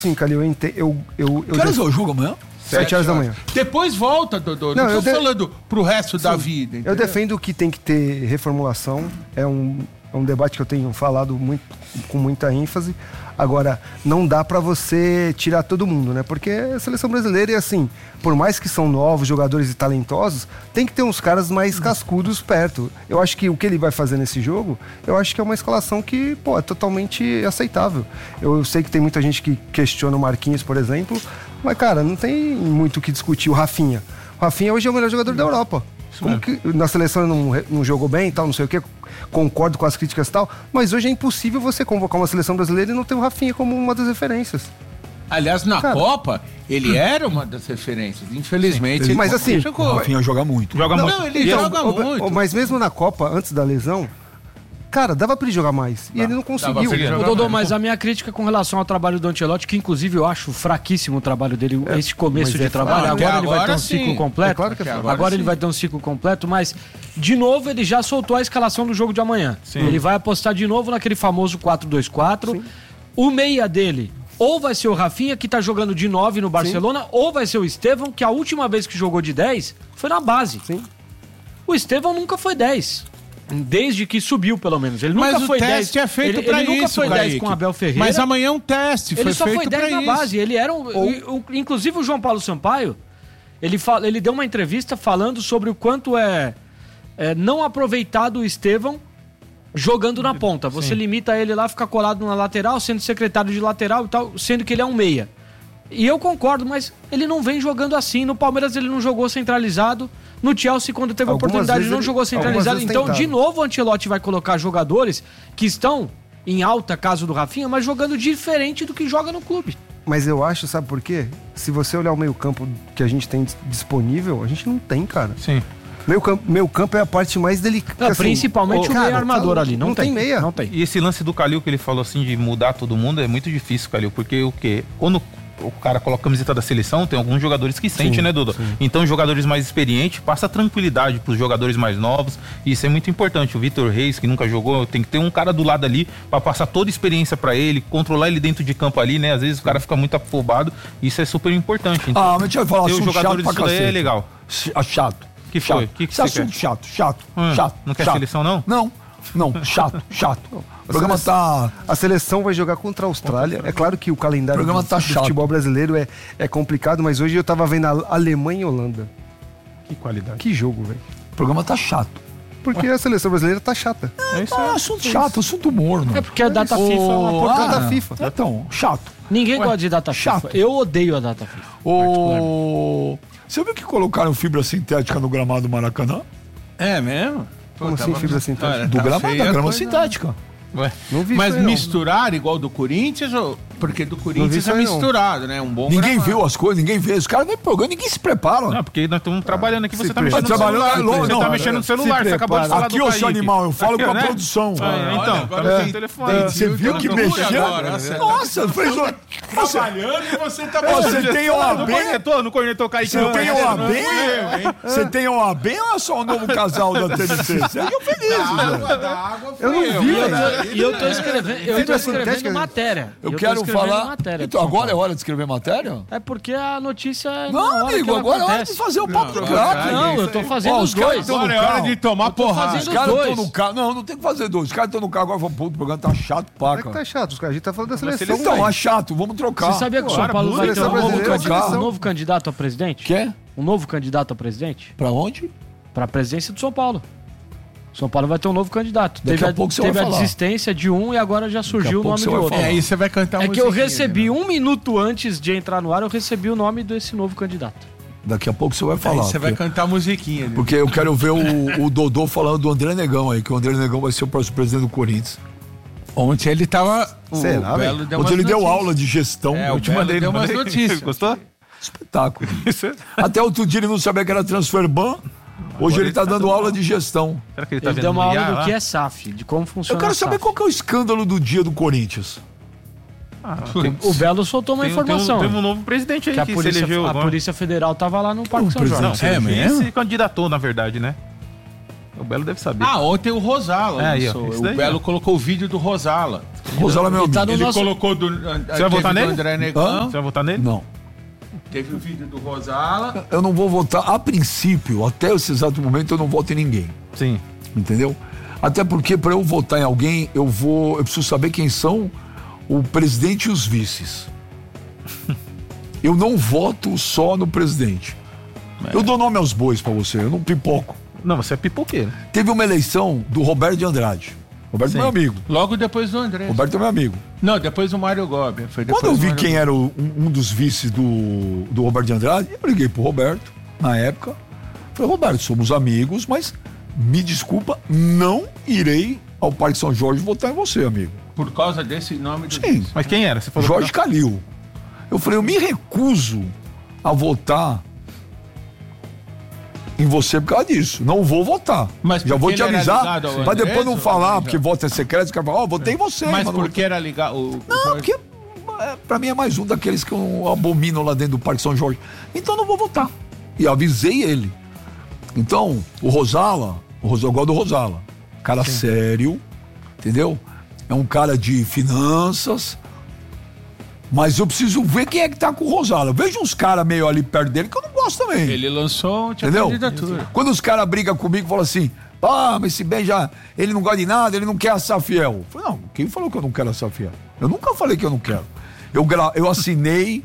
Sim, Calil, Que horas é o jogo amanhã? 7 horas da manhã. Depois volta, Dodô. Não tô falando pro resto da vida. Entendeu? Eu defendo que tem que ter reformulação. É um debate que eu tenho falado com muita ênfase. Agora, não dá pra você tirar todo mundo, né? Porque a seleção brasileira é assim, por mais que são novos jogadores e talentosos, tem que ter uns caras mais cascudos perto. Eu acho que o que ele vai fazer nesse jogo, eu acho que é uma escalação que, é totalmente aceitável. Eu sei que tem muita gente que questiona o Marquinhos, por exemplo, mas, cara, não tem muito o que discutir. O Rafinha hoje é o melhor jogador da Europa. Como que na seleção não jogou bem e tal, não sei o que, concordo com as críticas e tal, mas hoje é impossível você convocar uma seleção brasileira e não ter o Rafinha como uma das referências. Aliás, na Copa, ele era uma das referências. Infelizmente, ele mas assim, o Rafinha joga muito. Ele joga muito. Mas mesmo na Copa, antes da lesão, cara, dava pra ele jogar mais. E ele não conseguiu. Dodô, mas a minha crítica com relação ao trabalho do Ancelotti, que inclusive eu acho fraquíssimo o trabalho dele, esse começo de trabalho. Agora ele vai ter um ciclo completo. Claro que agora ele vai ter um ciclo completo, mas, de novo, ele já soltou a escalação do jogo de amanhã. Sim. Ele vai apostar de novo naquele famoso 4-2-4. Sim. O meia dele, ou vai ser o Rafinha, que tá jogando de 9 no Barcelona, ou vai ser o Estevão, que a última vez que jogou de 10 foi na base. Sim. O Estevão nunca foi 10. Desde que subiu, pelo menos. Ele nunca foi 10. Mas o teste é feito pra isso, Ele nunca foi 10 com o Abel Ferreira. Mas amanhã é um teste, ele só foi 10 na base. Ele era inclusive o João Paulo Sampaio, ele deu uma entrevista falando sobre o quanto é não aproveitado o Estevão jogando na ponta. Você limita ele lá, fica colado na lateral, sendo secretário de lateral e tal, sendo que ele é um meia. E eu concordo, mas ele não vem jogando assim. No Palmeiras ele não jogou centralizado. No Chelsea, quando teve a oportunidade, não jogou centralizado. Então, de novo, o Ancelotti vai colocar jogadores que estão em alta, caso do Rafinha, mas jogando diferente do que joga no clube. Mas eu acho, sabe por quê? Se você olhar o meio-campo que a gente tem disponível, a gente não tem, cara. Sim. Meio campo é a parte mais delicada. Assim, principalmente o meio armador ali. Não tem meia. Não tem. E esse lance do Calil que ele falou assim de mudar todo mundo é muito difícil, Calil, porque o quê? Quando o cara coloca a camiseta da seleção, tem alguns jogadores que sentem, né, Dudu? Sim. Então, jogadores mais experientes, passa tranquilidade pros jogadores mais novos, e isso é muito importante. O Vitor Reis, que nunca jogou, tem que ter um cara do lado ali pra passar toda a experiência pra ele, controlar ele dentro de campo ali, né? Às vezes o cara fica muito afobado, isso é super importante. Então, mas deixa eu falar, ter os jogadores disso daí é legal. Chato. Que foi? Que esse assunto chato. Não quer seleção, não? Não, chato. O programa tá... A seleção vai jogar contra a Austrália. É claro que o calendário do futebol brasileiro é complicado, mas hoje eu tava vendo a Alemanha e Holanda. Que qualidade. Que jogo, velho. O programa tá chato. Porque a seleção brasileira tá chata. É isso aí. Assunto chato, assunto morno. É porque a data FIFA é uma porcaria. Data FIFA. Então, chato. Ninguém gosta de data FIFA. Eu odeio a data FIFA. Você viu que colocaram fibra sintética no gramado do Maracanã? É mesmo? Como assim fibra sintética? Do gramado, da grama sintética. Ué. Mas misturar igual do Corinthians? Porque do Corinthians é misturado, né? Um bom ninguém viu as coisas, ninguém vê. Os caras nem programa, ninguém se prepara. Não, porque nós estamos trabalhando aqui, você tá mexendo no celular. Você tá mexendo no celular, você acabou de falar aqui, ô seu animal, eu falo com a produção. Então, agora tem telefone. Você viu que mexeu? Nossa, fez o... Trabalhando e você tá... Você tem OAB? Não cornetou o Kaique. Você tem OAB? Você tem OAB ou é só o novo casal da TNT? Você é feliz, eu não vi, e eu tô escrevendo matéria. Eu quero falar... Então, agora é hora de escrever matéria? É porque a notícia... Não, amigo, agora é hora de fazer o papo do craque. Não, eu tô fazendo os dois. Agora é hora de tomar porrada. Os caras estão no carro. Não tem que fazer dois. Os caras estão no carro agora falam, pô, o programa tá chato, pá, cara. Tá chato, os caras. A gente tá falando da seleção. Então, é chato, vamos trocar. Você sabia que o São Paulo vai ter um novo candidato a presidente? Quer? Um novo candidato a presidente? Pra onde? Pra presidência do São Paulo. São Paulo vai ter um novo candidato. Daqui a pouco você vai falar. Teve a desistência de um e agora já surgiu o nome de outro. Aí você vai cantar É que eu recebi 1 minuto antes de entrar no ar, eu recebi o nome desse novo candidato. Daqui a pouco você vai falar. Aí você vai cantar a musiquinha. Né? Porque eu quero ver o Dodô falando do André Negão aí, que o André Negão vai ser o próximo presidente do Corinthians. Ontem ele tava... Será, velho? Ontem ele deu aula de gestão. Eu te mandei, deu umas notícias. Gostou? Espetáculo. Até outro dia ele não sabia que era Transferban. Hoje ele tá dando aula de gestão. Será que ele tá ele vendo deu uma aula do que é SAF, de como funciona. Eu quero saber qual que é o escândalo do dia do Corinthians. O Belo soltou uma informação. Tem um novo presidente aí que se elegeu. A Polícia Federal tava lá no Parque São Jorge. É mesmo? Se candidatou, na verdade, né? O Belo deve saber. Ontem o Rosala. Aí, o Belo colocou o vídeo do Rosala. Rosala é meu amigo. Ele colocou Você vai votar nele? André Negão. Você vai votar nele? Não. Teve o vídeo do Rosala. Eu não vou votar, a princípio, até esse exato momento, eu não voto em ninguém. Sim. Entendeu? Até porque para eu votar em alguém, eu preciso saber quem são o presidente e os vices. Eu não voto só no presidente. Eu dou nome aos bois pra você, eu não pipoco. Não, você é pipoqueiro. Teve uma eleição do Roberto de Andrade. Roberto é meu amigo. Logo depois do André. Roberto é meu amigo. Não, depois do Mário Gobi. Quando eu vi quem era um dos vices do Roberto de Andrade, eu liguei pro Roberto, na época. Falei, Roberto, somos amigos, mas me desculpa, não irei ao Parque São Jorge votar em você, amigo. Por causa desse nome do Sim. Mas quem era? Você falou Jorge Calil. Eu falei, eu me recuso a votar em você por causa disso. Não vou votar. Mas já vou te avisar, pra depois não falar, já... porque voto é secreto, os caras falam, votei em você. Mas porque era ligar o não, Jorge... porque pra mim é mais um daqueles que eu abomino lá dentro do Parque São Jorge. Então não vou votar. E avisei ele. Então, o Rosala, eu gosto do Rosala. Cara sério, entendeu? É um cara de finanças. Mas eu preciso ver quem é que tá com o Rosala. Eu vejo uns caras meio ali perto dele que eu não gosto também. Ele lançou entendeu? Candidatura. Quando os caras brigam comigo e falam assim, mas esse bem já, ele não gosta de nada, ele não quer assar fiel. Eu falei, não, quem falou que eu não quero assar fiel? Eu nunca falei que eu não quero. Eu assinei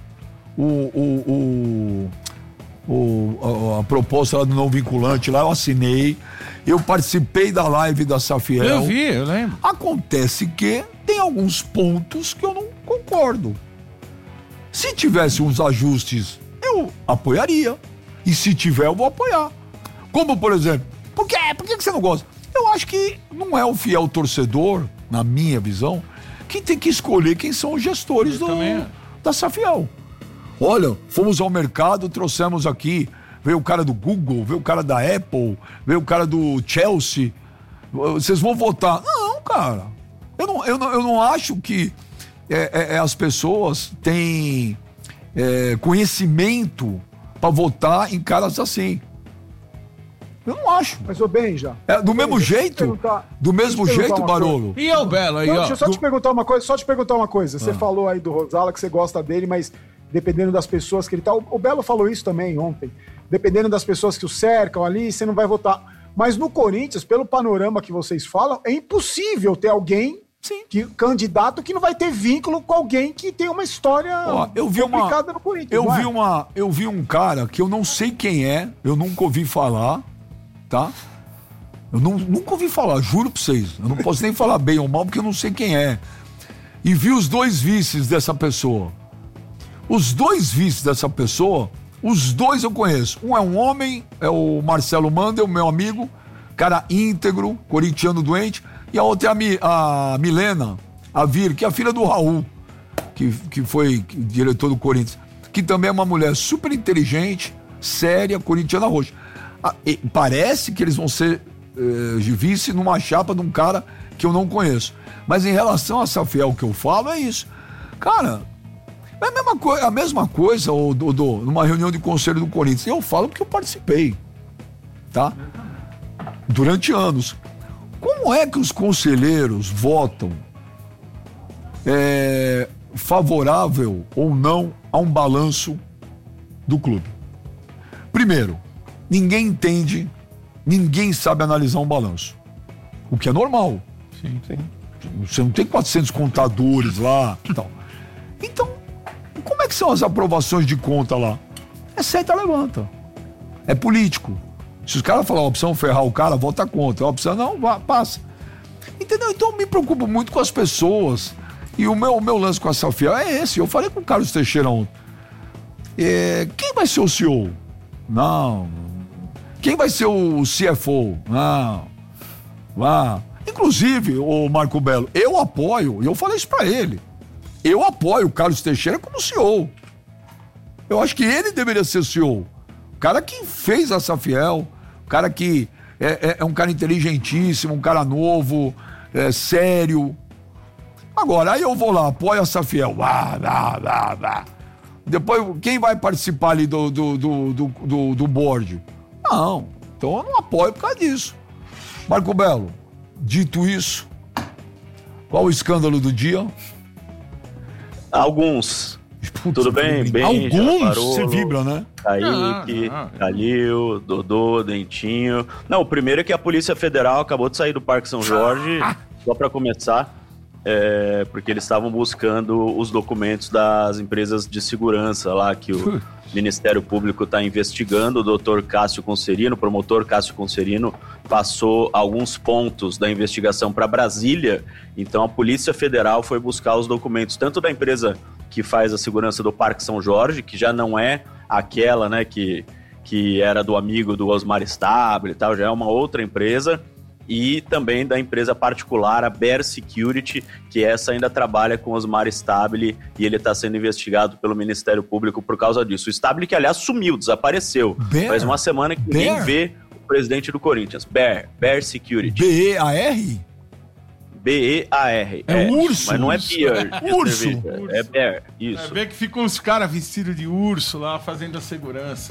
a proposta lá do não vinculante, lá eu assinei, eu participei da live da Safiel. Eu lembro. Acontece que tem alguns pontos que eu não concordo. Se tivesse uns ajustes, eu apoiaria. E se tiver, eu vou apoiar. Como, por exemplo, por que você não gosta? Eu acho que não é o fiel torcedor, na minha visão, que tem que escolher quem são os gestores da Safiel. Olha, fomos ao mercado, trouxemos aqui, veio o cara do Google, veio o cara da Apple, veio o cara do Chelsea. Vocês vão votar? Não, cara. Eu não acho que as pessoas têm conhecimento para votar em caras assim. Eu não acho. Mas, ô Benja... do mesmo jeito, Barolo. E o Belo aí, ó. Deixa eu só te perguntar uma coisa. Você falou aí do Rosala, que você gosta dele, mas dependendo das pessoas que ele tá... O Belo falou isso também ontem. Dependendo das pessoas que o cercam ali, você não vai votar. Mas no Corinthians, pelo panorama que vocês falam, é impossível ter alguém, candidato, que não vai ter vínculo com alguém que tem uma história complicada no Corinthians. Eu vi um cara que eu não sei quem é, eu nunca ouvi falar, tá? Eu nunca ouvi falar, juro pra vocês. Eu não posso nem falar bem ou mal, porque eu não sei quem é. E vi os dois vices dessa pessoa. Os dois vices dessa pessoa, os dois eu conheço. Um é um homem, é o Marcelo Mandel, meu amigo, cara íntegro, corintiano doente. E a outra é a Milena Avir, que é a filha do Raul, que foi diretor do Corinthians, que também é uma mulher super inteligente, séria, corintiana roxa. Parece que eles vão ser de vice numa chapa de um cara que eu não conheço. Mas em relação a Safiel que eu falo, é isso. Cara, é a mesma coisa, numa reunião de conselho do Corinthians. Eu falo porque eu participei, tá? Durante anos. Como é que os conselheiros votam favorável ou não a um balanço do clube? Primeiro, ninguém entende, ninguém sabe analisar um balanço. O que é normal. Sim. Você não tem 400 contadores lá e tal. Então, como é que são as aprovações de conta lá? É senta, levanta. É político. Se os caras falarem a opção ferrar o cara, vota contra. A opção não, passa. Entendeu? Então eu me preocupo muito com as pessoas. E o meu lance com a Safiel é esse. Eu falei com o Carlos Teixeira ontem. Quem vai ser o CEO? Não. Quem vai ser o CFO? Não. Inclusive, o Marco Belo, eu apoio, e eu falei isso pra ele. Eu apoio o Carlos Teixeira como CEO. Eu acho que ele deveria ser CEO. O cara que fez a Safiel, o cara que é um cara inteligentíssimo, um cara novo, sério. Agora, aí eu vou lá, apoio a Safiel. Depois, quem vai participar ali do board? Não. Então eu não apoio por causa disso. Marco Belo, dito isso, Qual o escândalo do dia? Alguns. Putz, Tudo bem? Alguns? Você vibra, né? Kaique, Calil, Dodô, Dentinho. Não, o primeiro é que a Polícia Federal acabou de sair do Parque São Jorge, só para começar, porque eles estavam buscando os documentos das empresas de segurança lá que o Ministério Público está investigando. O doutor Cássio Concerino, o promotor Cássio Concerino, passou alguns pontos da investigação para Brasília. Então a Polícia Federal foi buscar os documentos tanto da empresa que faz a segurança do Parque São Jorge, que já não é aquela, né, que era do amigo do Osmar Stabile e tal, já é uma outra empresa, e também da empresa particular, a Bear Security, que essa ainda trabalha com Osmar Stabile, e ele está sendo investigado pelo Ministério Público por causa disso. O Stabile, que aliás sumiu, desapareceu. Faz uma semana que ninguém vê o presidente do Corinthians. Bear Security. B-E-A-R? B-E-A-R. É urso. Mas não é beer. Urso. É bear, isso. Vê que ficam uns caras vestidos de urso lá fazendo a segurança.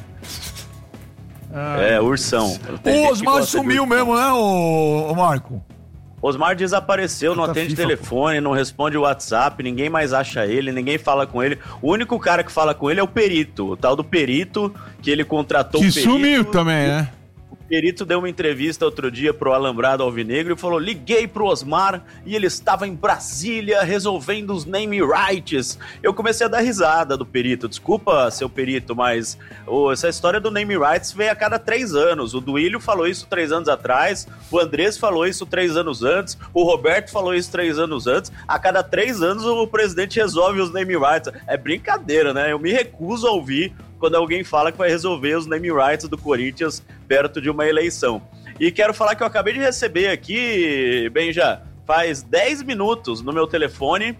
Ursão. O Osmar sumiu mesmo, né, ô Marco? Osmar desapareceu, não atende telefone, não responde o WhatsApp, ninguém mais acha ele, ninguém fala com ele. O único cara que fala com ele é o perito, o tal do perito, que ele contratou que o perito. Sumiu também, né? O perito deu uma entrevista outro dia pro Alambrado Alvinegro e falou: liguei pro Osmar e ele estava em Brasília resolvendo os name rights. Eu comecei a dar risada do perito. Desculpa, seu perito, mas essa história do name rights vem a cada 3 anos. O Duílio falou isso 3 anos atrás, o Andrés falou isso 3 anos antes, o Roberto falou isso 3 anos antes. A cada 3 anos o presidente resolve os name rights. É brincadeira, né? Eu me recuso a ouvir quando alguém fala que vai resolver os name rights do Corinthians perto de uma eleição. E quero falar que eu acabei de receber aqui, Benja, faz 10 minutos no meu telefone,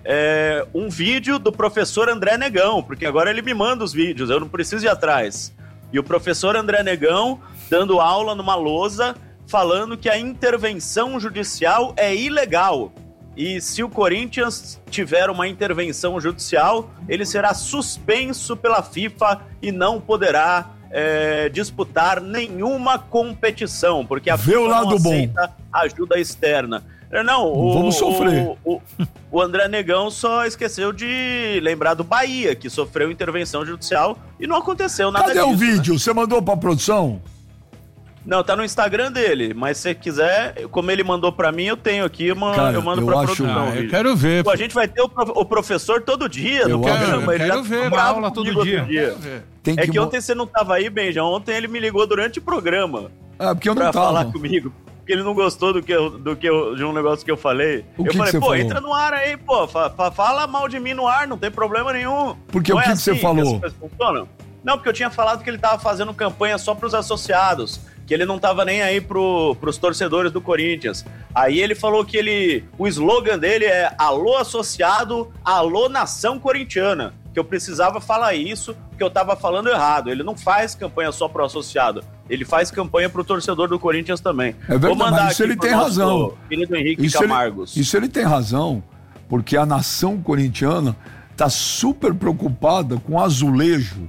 um vídeo do professor André Negão, porque agora ele me manda os vídeos, eu não preciso ir atrás. E o professor André Negão dando aula numa lousa, falando que a intervenção judicial é ilegal. E se o Corinthians tiver uma intervenção judicial, ele será suspenso pela FIFA e não poderá disputar nenhuma competição, porque a FIFA não aceita ajuda externa. Não, vamos sofrer. O André Negão só esqueceu de lembrar do Bahia, que sofreu intervenção judicial e não aconteceu nada disso. Cadê o vídeo? Né? Você mandou pra produção? Não, tá no Instagram dele, mas se você quiser, como ele mandou pra mim, eu tenho aqui, eu mando pra produção. Eu quero ver. Pô, a gente vai ter o professor todo dia. Eu quero ver uma aula todo dia. É que ontem você não tava aí, Benja, ontem ele me ligou durante o programa. Porque eu não tava. Pra falar comigo, porque ele não gostou de um negócio que eu falei. Eu falei, pô, entra no ar aí, pô, fala mal de mim no ar, não tem problema nenhum. Porque o que você falou? Não, porque eu tinha falado que ele tava fazendo campanha só pros associados, que ele não tava nem aí pros torcedores do Corinthians. Aí ele falou que o slogan dele é alô associado, alô nação corintiana, que eu precisava falar isso, porque eu tava falando errado. Ele não faz campanha só pro associado, ele faz campanha pro torcedor do Corinthians também. É verdade, mas isso ele tem razão. Querido Henrique Camargos. Isso ele tem razão, porque a nação corintiana tá super preocupada com o azulejo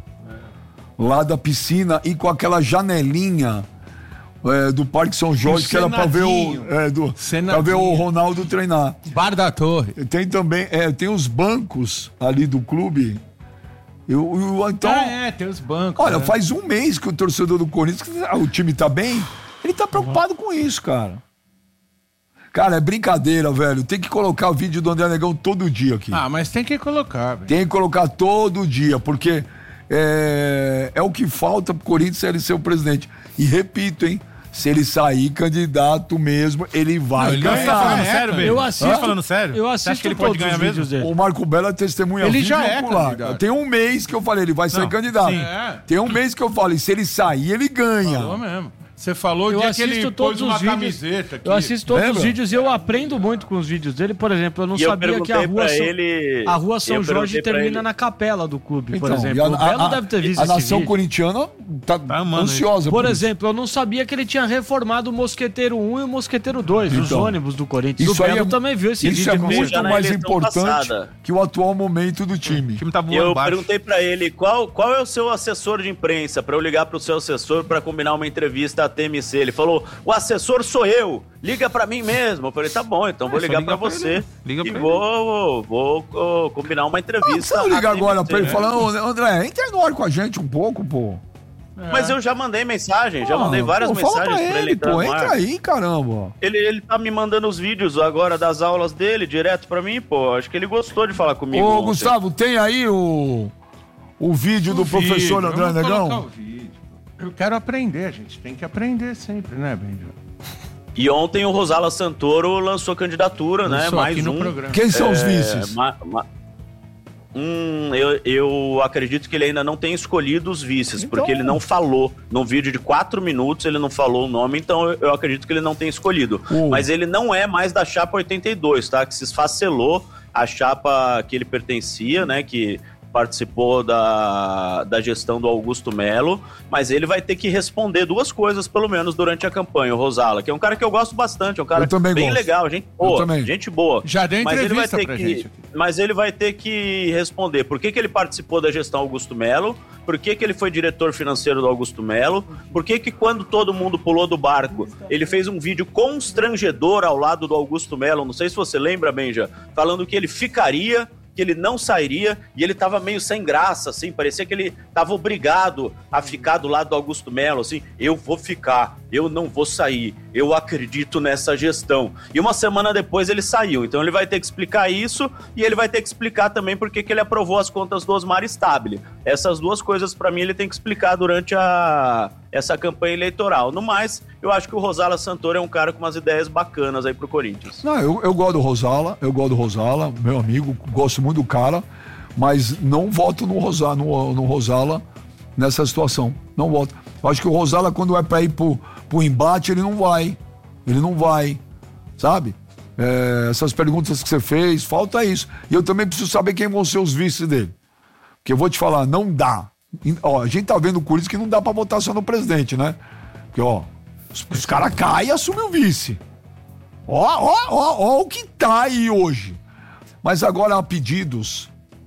lá da piscina e com aquela janelinha do Parque São Jorge, que era pra ver o Ronaldo treinar. Bar da Torre. Tem também, tem os bancos ali do clube. Então, tem os bancos. Olha, faz um mês que o torcedor do Corinthians, o time tá bem, ele tá preocupado com isso, cara. Cara, é brincadeira, velho. Tem que colocar o vídeo do André Negão todo dia aqui. Mas tem que colocar, velho. Tem que colocar todo dia, porque é o que falta pro Corinthians ele ser o presidente. E repito, hein? Se ele sair candidato mesmo, ele vai ganhar. Sério, eu assisto, falando sério? Eu assisto acho que ele pode ganhar mesmo. Dele. O Marco Belo é testemunha ele já é candidato. Tem um mês que eu falei, ele vai ser candidato. Sim. Tem um mês que eu falei, se ele sair, ele ganha. Falou mesmo. Você falou que ele pôs uma camiseta aqui. Eu assisto todos os vídeos e eu aprendo muito com os vídeos dele. Por exemplo, eu não sabia que a rua São Jorge termina na capela do clube, por exemplo. O Belo deve ter visto esse vídeo. A nação corintiana tá ansiosa por exemplo, eu não sabia que ele tinha reformado o Mosqueteiro 1 e o Mosqueteiro 2, os ônibus do Corinthians. O Belo também viu esse vídeo. Isso é muito mais importante que o atual momento do time. Eu perguntei pra ele qual é o seu assessor de imprensa, pra eu ligar pro seu assessor pra combinar uma entrevista TMC. Ele falou, o assessor sou eu, liga pra mim mesmo. Eu falei, tá bom, então vou ligar pra você. Liga pra vou combinar uma entrevista. Você não liga agora pra ele falar, André, entra no ar com a gente um pouco, pô. Mas eu já mandei mensagem, já mandei várias mensagens pra ele, pô, entra aí, caramba. Ele tá me mandando os vídeos agora das aulas dele, direto pra mim, pô. Acho que ele gostou de falar comigo. Ô, Gustavo, tem aí o vídeo do professor André Negão? Eu quero aprender, a gente tem que aprender sempre, né, Benja? E ontem o Rosala Santoro lançou candidatura, né? Mais aqui no um. programa. Quem são os vices? Eu acredito que ele ainda não tem escolhido os vices, porque ele não falou. Num vídeo de 4 minutos, ele não falou o nome, então eu acredito que ele não tem escolhido. Mas ele não é mais da chapa 82, tá? Que se esfacelou a chapa que ele pertencia, né? Que participou da gestão do Augusto Melo, mas ele vai ter que responder 2 coisas, pelo menos, durante a campanha, o Rosala, que é um cara que eu gosto bastante, é um cara bem legal, gente boa. Já deu entrevista pra gente. Mas ele vai ter que responder por que ele participou da gestão Augusto Melo, por que ele foi diretor financeiro do Augusto Melo, por que quando todo mundo pulou do barco, ele fez um vídeo constrangedor ao lado do Augusto Melo, não sei se você lembra, Benja, falando que ele ficaria, que ele não sairia, e ele tava meio sem graça, assim, parecia que ele tava obrigado a ficar do lado do Augusto Melo, assim, eu vou ficar, eu não vou sair, eu acredito nessa gestão. E uma semana depois ele saiu, então ele vai ter que explicar isso, e ele vai ter que explicar também por que ele aprovou as contas do Osmar Stabile. Essas 2 coisas, pra mim, ele tem que explicar durante essa campanha eleitoral. No mais, eu acho que o Rosala Santoro é um cara com umas ideias bacanas aí pro Corinthians. Não, eu gosto do Rosala, meu amigo, gosto muito do cara, mas não voto no Rosala nessa situação. Não voto. Eu acho que o Rosala, quando é pra ir pro embate, ele não vai, sabe? Essas perguntas que você fez, falta isso. E eu também preciso saber quem vão ser os vices dele. Porque eu vou te falar, não dá. Ó, a gente tá vendo o Corinthians que não dá pra votar só no presidente, né? Porque, ó, os caras caem e assumem o vice. Ó o que tá aí hoje. Mas agora há pedidos.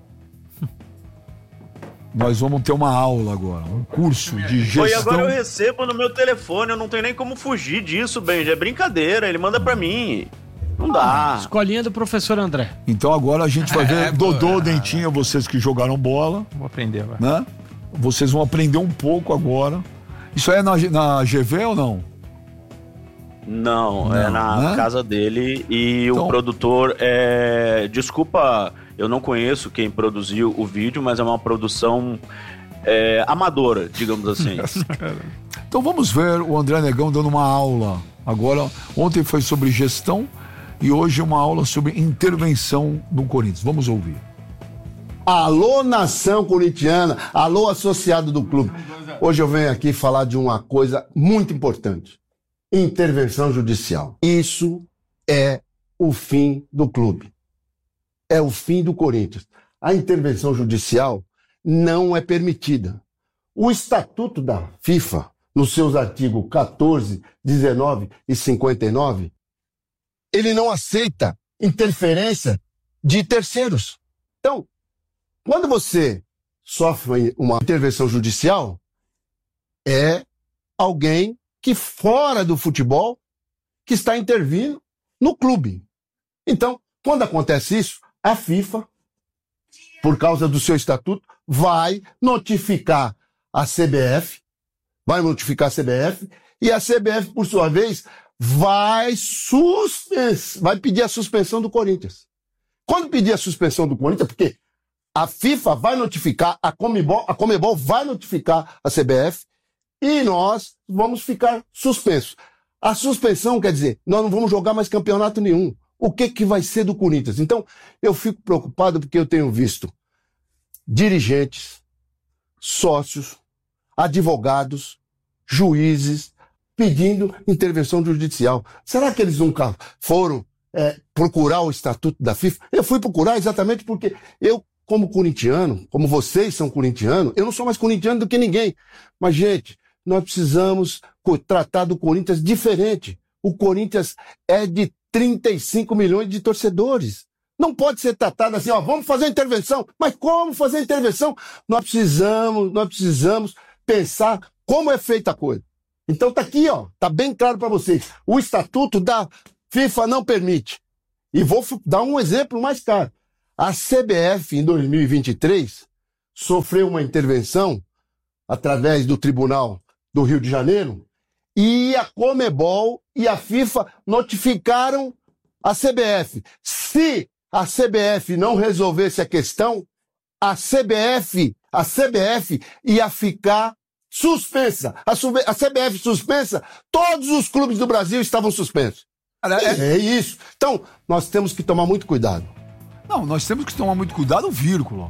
Nós vamos ter uma aula agora, um curso de gestão. E agora eu recebo no meu telefone, eu não tenho nem como fugir disso, Benji. É brincadeira, ele manda pra mim. Não dá. Escolinha do professor André. Então agora a gente vai ver Dodô, Dentinho, vocês que jogaram bola. Vou aprender agora. Né? Vocês vão aprender um pouco agora. Isso aí é na GV ou não? Não, é na casa dele e então, o produtor desculpa, eu não conheço quem produziu o vídeo, mas é uma produção amadora, digamos assim. Então vamos ver o André Negão dando uma aula. Agora, ontem foi sobre gestão e hoje uma aula sobre intervenção no Corinthians. Vamos ouvir. Alô, nação corintiana, alô, associado do clube. Hoje eu venho aqui falar de uma coisa muito importante. Intervenção judicial. Isso é o fim do clube. É o fim do Corinthians. A intervenção judicial não é permitida. O Estatuto da FIFA, nos seus artigos 14, 19 e 59, ele não aceita interferência de terceiros. Então, quando você sofre uma intervenção judicial, é alguém que fora do futebol, que está intervindo no clube. Então, quando acontece isso, a FIFA, por causa do seu estatuto, vai notificar a CBF, e a CBF, por sua vez, vai pedir a suspensão do Corinthians. Quando pedir a suspensão do Corinthians, porque a FIFA vai notificar, a Conmebol vai notificar a CBF, e nós vamos ficar suspensos. A suspensão quer dizer, nós não vamos jogar mais campeonato nenhum. O que vai ser do Corinthians? Então, eu fico preocupado porque eu tenho visto dirigentes, sócios, advogados, juízes pedindo intervenção judicial. Será que eles nunca foram procurar o estatuto da FIFA? Eu fui procurar exatamente porque eu, como corintiano, como vocês são corintianos, eu não sou mais corintiano do que ninguém. Mas, gente, nós precisamos tratar do Corinthians diferente. O Corinthians é de 35 milhões de torcedores. Não pode ser tratado assim, vamos fazer intervenção. Mas como fazer intervenção? Nós precisamos pensar como é feita a coisa. Então tá aqui, ó, tá bem claro para vocês. O estatuto da FIFA não permite. E vou dar um exemplo mais claro. A CBF, em 2023, sofreu uma intervenção através do Tribunal do Rio de Janeiro e a Conmebol e a FIFA notificaram a CBF. Se a CBF não resolvesse a questão, a CBF ia ficar suspensa. A CBF suspensa, todos os clubes do Brasil estavam suspensos. É isso. Então, nós temos que tomar muito cuidado. Não, nós temos que tomar muito cuidado, vírgula.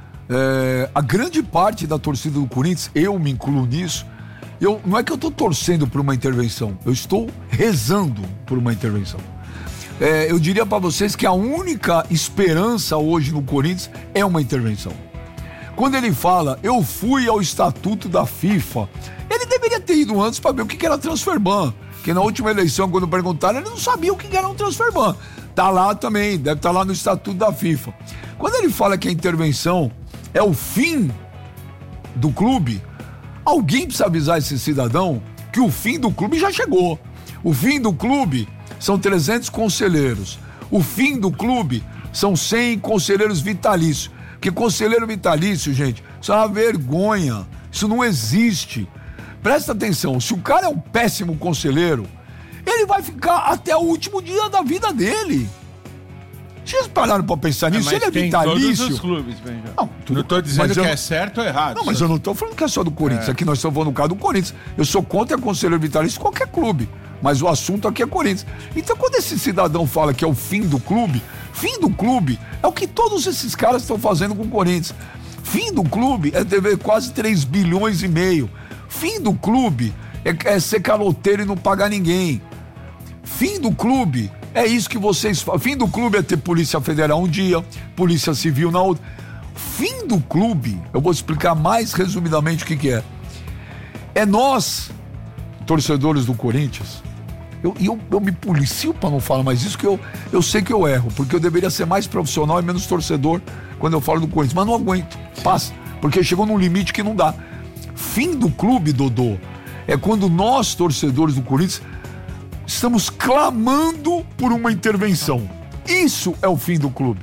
A grande parte da torcida do Corinthians, eu me incluo nisso, não é que eu estou torcendo por uma intervenção, eu estou rezando por uma intervenção. Eu diria para vocês que a única esperança hoje no Corinthians é uma intervenção. Quando ele fala, eu fui ao estatuto da FIFA, ele deveria ter ido antes para ver o que era transfer ban. Porque na última eleição, quando perguntaram, ele não sabia o que era um transfer ban. Tá lá também, deve estar lá no estatuto da FIFA. Quando ele fala que a intervenção é o fim do clube, alguém precisa avisar esse cidadão que o fim do clube já chegou. O fim do clube são 300 conselheiros. O fim do clube são 100 conselheiros vitalícios. Porque conselheiro vitalício, gente, isso é uma vergonha. Isso não existe. Presta atenção, se o cara é um péssimo conselheiro, ele vai ficar até o último dia da vida dele. Vocês pararam pra pensar nisso? Se ele é vitalício... Todos os clubes, Benja. Não tô dizendo que é certo ou errado. Não, mas eu não tô falando que é só do Corinthians. Aqui nós estamos falando no caso do Corinthians. Eu sou contra conselheiro vitalício de qualquer clube. Mas o assunto aqui é Corinthians. Então, quando esse cidadão fala que é o fim do clube é o que todos esses caras estão fazendo com o Corinthians. Fim do clube é dever quase 3,5 bilhões. Fim do clube é ser caloteiro e não pagar ninguém. Fim do clube é isso que vocês falam. Fim do clube é ter Polícia Federal um dia, Polícia Civil na outra. Fim do clube, eu vou explicar mais resumidamente o que é. É nós, torcedores do Corinthians, eu me policio para não falar mais isso, que eu sei que eu erro, porque eu deveria ser mais profissional e menos torcedor quando eu falo do Corinthians, mas não aguento, passa, porque chegou num limite que não dá. Fim do clube, Dodô, é quando nós, torcedores do Corinthians, estamos clamando por uma intervenção. Isso é o fim do clube.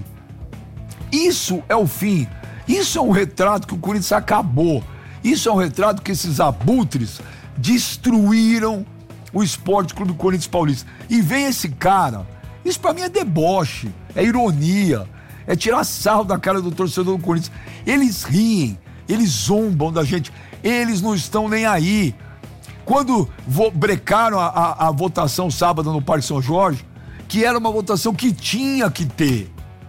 Isso é o fim. Isso é um retrato que o Corinthians acabou. Isso é um retrato que esses abutres destruíram o Esporte Clube Corinthians Paulista. E vem esse cara, isso pra mim é deboche, é ironia, é tirar sarro da cara do torcedor do Corinthians. Eles riem, eles zombam da gente, eles não estão nem aí. Quando brecaram a votação sábado no Parque São Jorge, que era uma votação que tinha que ter,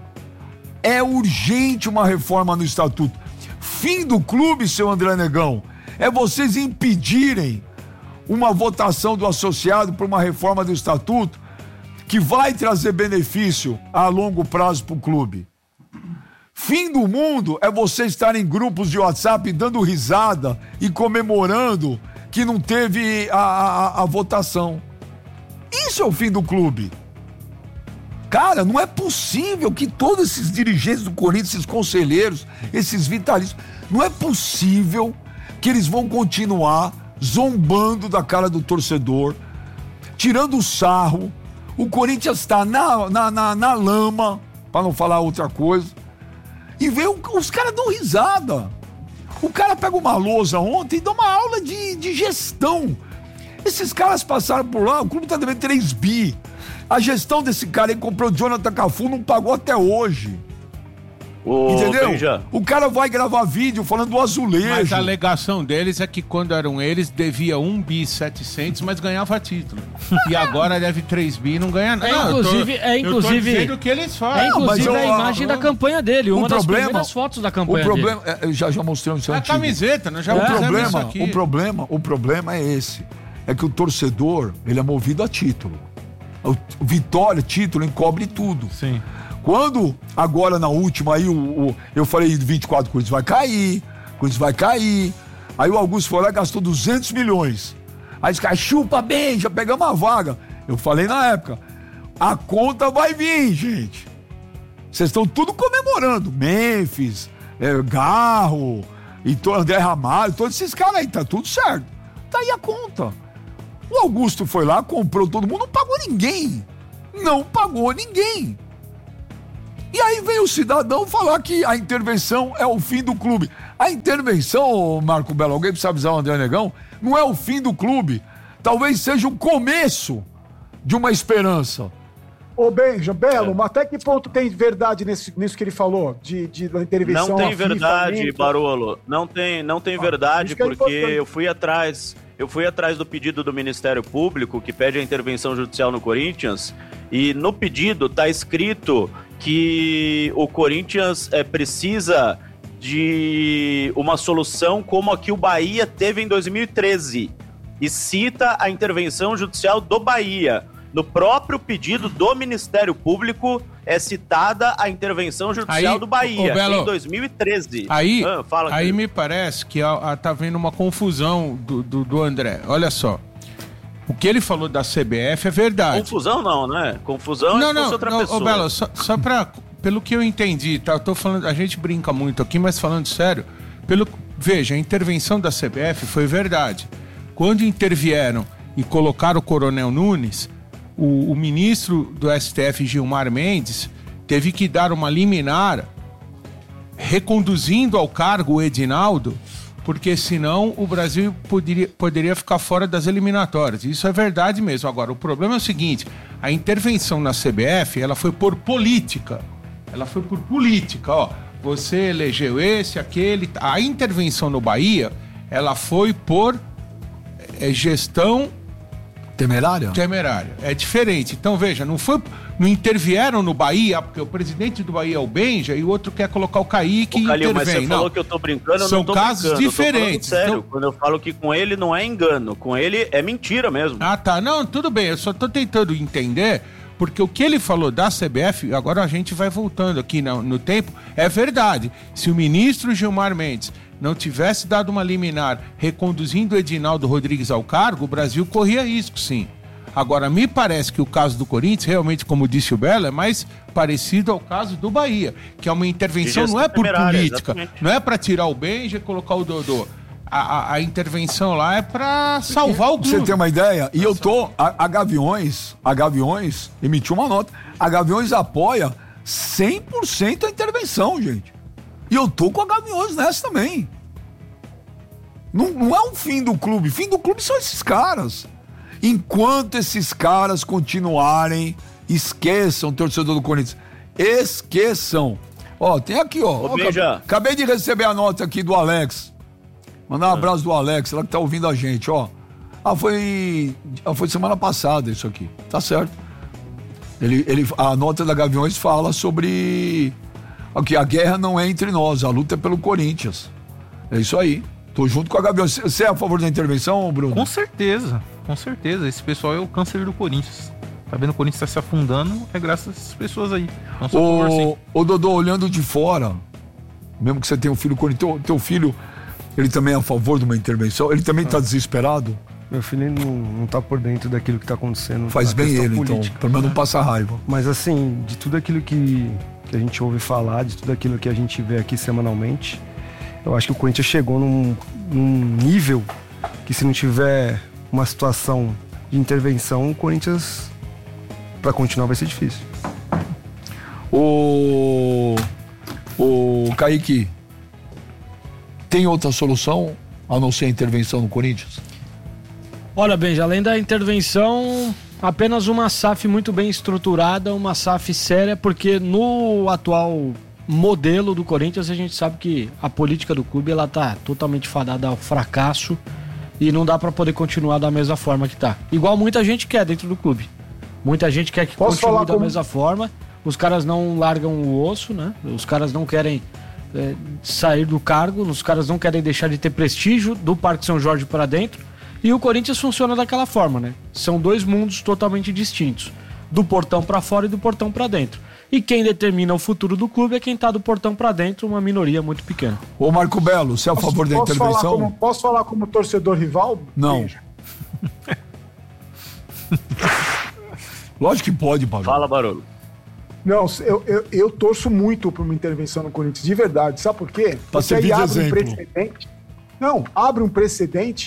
é urgente uma reforma no estatuto. Fim do clube, seu André Negão, é vocês impedirem uma votação do associado para uma reforma do estatuto que vai trazer benefício a longo prazo para o clube. Fim do mundo é vocês estarem em grupos de WhatsApp dando risada e comemorando que não teve a votação. Isso é o fim do clube. Cara, não é possível que todos esses dirigentes do Corinthians, esses conselheiros, esses vitalícios, não é possível que eles vão continuar zombando da cara do torcedor, tirando o sarro. O Corinthians está na lama, para não falar outra coisa, e os caras dão risada. O cara pega uma lousa ontem e dá uma aula de gestão. Esses caras passaram por lá, o clube tá devendo 3 bi. A gestão desse cara aí comprou o Jonathan Cafu, não pagou até hoje. Entendeu? Benja. O cara vai gravar vídeo falando do azulejo. Mas a alegação deles é que quando eram eles, devia 1.700 bi, mas ganhava título. E agora deve 3 bi e não ganha nada. Eu tô dizendo o que eles fazem. É inclusive a imagem da campanha dele, uma das primeiras fotos da campanha dele. Eu já mostrei no seu antigo. A camiseta, né? Já fizemos isso aqui. O problema é esse. É que o torcedor, ele é movido a título. O Vitória, título, encobre tudo. Sim. Quando, agora na última, aí eu falei do 24, o Corinthians vai cair. Aí o Augusto foi lá e gastou 200 milhões. Aí os caras, chupa bem, já pegamos a vaga. Eu falei na época, a conta vai vir, gente. Vocês estão tudo comemorando. Memphis, Garro, e André Ramalho, todos esses caras aí, tá tudo certo. Tá aí a conta. O Augusto foi lá, comprou todo mundo, não pagou ninguém. Não pagou ninguém. E aí vem o cidadão falar que a intervenção é o fim do clube. A intervenção, Marco Belo, alguém precisa avisar o André Negão, não é o fim do clube. Talvez seja o começo de uma esperança. Ô, Benja, Belo, mas até que ponto tem verdade nisso que ele falou? Da intervenção. Não tem verdade, Barolo. Não tem verdade, porque eu fui atrás do pedido do Ministério Público, que pede a intervenção judicial no Corinthians, e no pedido tá escrito que o Corinthians precisa de uma solução como a que o Bahia teve em 2013. E cita a intervenção judicial do Bahia. No próprio pedido do Ministério Público é citada a intervenção judicial do Bahia, Belo, em 2013. Aí me parece que tá havendo uma confusão do André. Olha só. O que ele falou da CBF é verdade. Confusão não, né? Confusão é se fosse outra pessoa. Belo, só pelo que eu entendi, tá? Eu tô falando, a gente brinca muito aqui, mas falando sério, veja, a intervenção da CBF foi verdade. Quando intervieram e colocaram o Coronel Nunes, o ministro do STF, Gilmar Mendes, teve que dar uma liminar reconduzindo ao cargo o Edinaldo, porque senão o Brasil poderia ficar fora das eliminatórias. Isso é verdade mesmo. Agora, o problema é o seguinte, a intervenção na CBF, ela foi por política. Ó. Você elegeu esse, aquele... A intervenção no Bahia, ela foi por gestão... Temerária? É diferente. Então, veja, não intervieram no Bahia, porque o presidente do Bahia é o Benja e o outro quer colocar o Kaique e intervém. Mas você falou que eu tô brincando, eu São não tô casos brincando. diferentes. Sério, então... quando eu falo que com ele não é engano, com ele é mentira mesmo. Ah, tá. Não, tudo bem. Eu só tô tentando entender, porque o que ele falou da CBF, agora a gente vai voltando aqui no tempo, é verdade. Se o ministro Gilmar Mendes não tivesse dado uma liminar reconduzindo o Edinaldo Rodrigues ao cargo, o Brasil corria risco, sim. Agora, me parece que o caso do Corinthians, realmente, como disse o Belo, é mais parecido ao caso do Bahia, que é uma intervenção, não é por política, exatamente. Não é para tirar o Benja e colocar o Dodô. A intervenção lá é para salvar o clube. Você tem uma ideia? E eu tô... A Gaviões emitiu uma nota. A Gaviões apoia 100% a intervenção, gente. E eu tô com a Gaviões nessa também. Não é um fim do clube. Fim do clube são esses caras. Enquanto esses caras continuarem, esqueçam, torcedor do Corinthians. Esqueçam. Ó, tem aqui, ó. Acabei de receber a nota aqui do Alex. Mandar um abraço do Alex, ela que tá ouvindo a gente, ó. Foi semana passada isso aqui. Tá certo. A nota da Gaviões fala sobre... Aqui, a guerra não é entre nós, a luta é pelo Corinthians. É isso aí. Tô junto com a Gaviões. Você é a favor da intervenção, Bruno? Com certeza. Esse pessoal é o câncer do Corinthians. Tá vendo o Corinthians tá se afundando, é graças a essas pessoas aí. Ô Dodô, olhando de fora, mesmo que você tenha um filho corintiano, teu filho, ele também é a favor de uma intervenção? Ele também tá desesperado? Meu filho não tá por dentro daquilo que tá acontecendo. Faz bem ele, política, então. Pelo menos não passa raiva. Mas assim, de tudo aquilo que a gente ouve falar, de tudo aquilo que a gente vê aqui semanalmente, eu acho que o Corinthians chegou num nível que, se não tiver uma situação de intervenção, o Corinthians, para continuar, vai ser difícil. O Kaique, tem outra solução a não ser a intervenção no Corinthians? Olha, Benja, além da intervenção, apenas uma SAF muito bem estruturada, uma SAF séria, porque no atual modelo do Corinthians a gente sabe que a política do clube ela tá totalmente fadada ao fracasso e não dá para poder continuar da mesma forma que tá. Igual muita gente quer dentro do clube. Muita gente quer que continue da mesma forma. Os caras não largam o osso, né? Os caras não querem sair do cargo, os caras não querem deixar de ter prestígio do Parque São Jorge para dentro. E o Corinthians funciona daquela forma, né? São dois mundos totalmente distintos. Do portão para fora e do portão para dentro. E quem determina o futuro do clube é quem tá do portão para dentro, uma minoria muito pequena. Ô Marco Belo, você é a favor da intervenção? Posso falar como torcedor rival? Não. Lógico que pode, Barulho. Fala, Barulho. Não, eu torço muito por uma intervenção no Corinthians, de verdade. Sabe por quê? Porque aí abre um precedente. Não, abre um precedente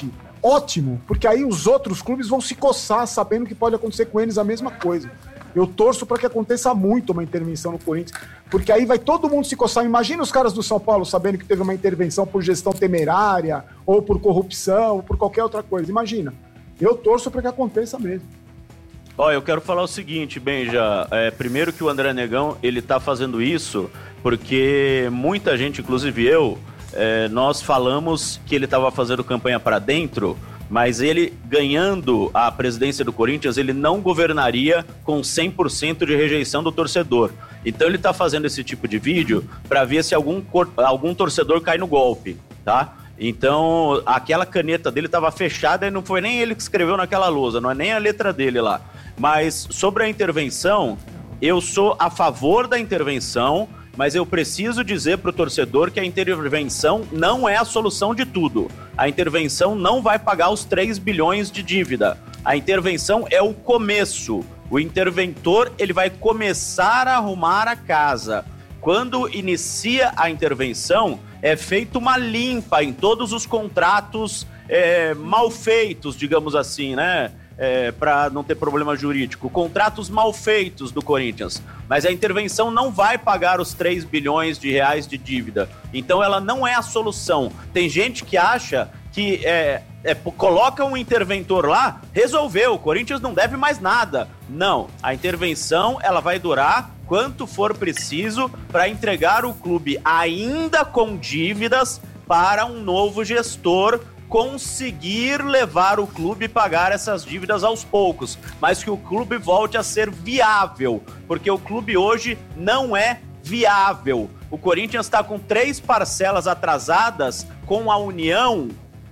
ótimo, porque aí os outros clubes vão se coçar sabendo que pode acontecer com eles a mesma coisa. Eu torço para que aconteça muito uma intervenção no Corinthians, porque aí vai todo mundo se coçar. Imagina os caras do São Paulo sabendo que teve uma intervenção por gestão temerária, ou por corrupção, ou por qualquer outra coisa. Imagina. Eu torço para que aconteça mesmo. Eu quero falar o seguinte, Benja. Primeiro que o André Negão, ele tá fazendo isso porque muita gente, inclusive eu, nós falamos que ele estava fazendo campanha para dentro, mas ele, ganhando a presidência do Corinthians, ele não governaria com 100% de rejeição do torcedor. Então ele está fazendo esse tipo de vídeo para ver se algum torcedor cai no golpe, tá? Então, aquela caneta dele estava fechada e não foi nem ele que escreveu naquela lousa, não é nem a letra dele lá. Mas sobre a intervenção, eu sou a favor da intervenção, mas eu preciso dizer para o torcedor que a intervenção não é a solução de tudo. A intervenção não vai pagar os 3 bilhões de dívida. A intervenção é o começo. O interventor, ele vai começar a arrumar a casa. Quando inicia a intervenção, é feita uma limpa em todos os contratos mal feitos, digamos assim, né? Para não ter problema jurídico, contratos mal feitos do Corinthians, mas a intervenção não vai pagar os 3 bilhões de reais de dívida, então ela não é a solução. Tem gente que acha que coloca um interventor lá, resolveu, o Corinthians não deve mais nada. Não, a intervenção ela vai durar quanto for preciso para entregar o clube ainda com dívidas para um novo gestor conseguir levar o clube e pagar essas dívidas aos poucos, mas que o clube volte a ser viável, porque o clube hoje não é viável. O Corinthians está com 3 parcelas atrasadas com a União,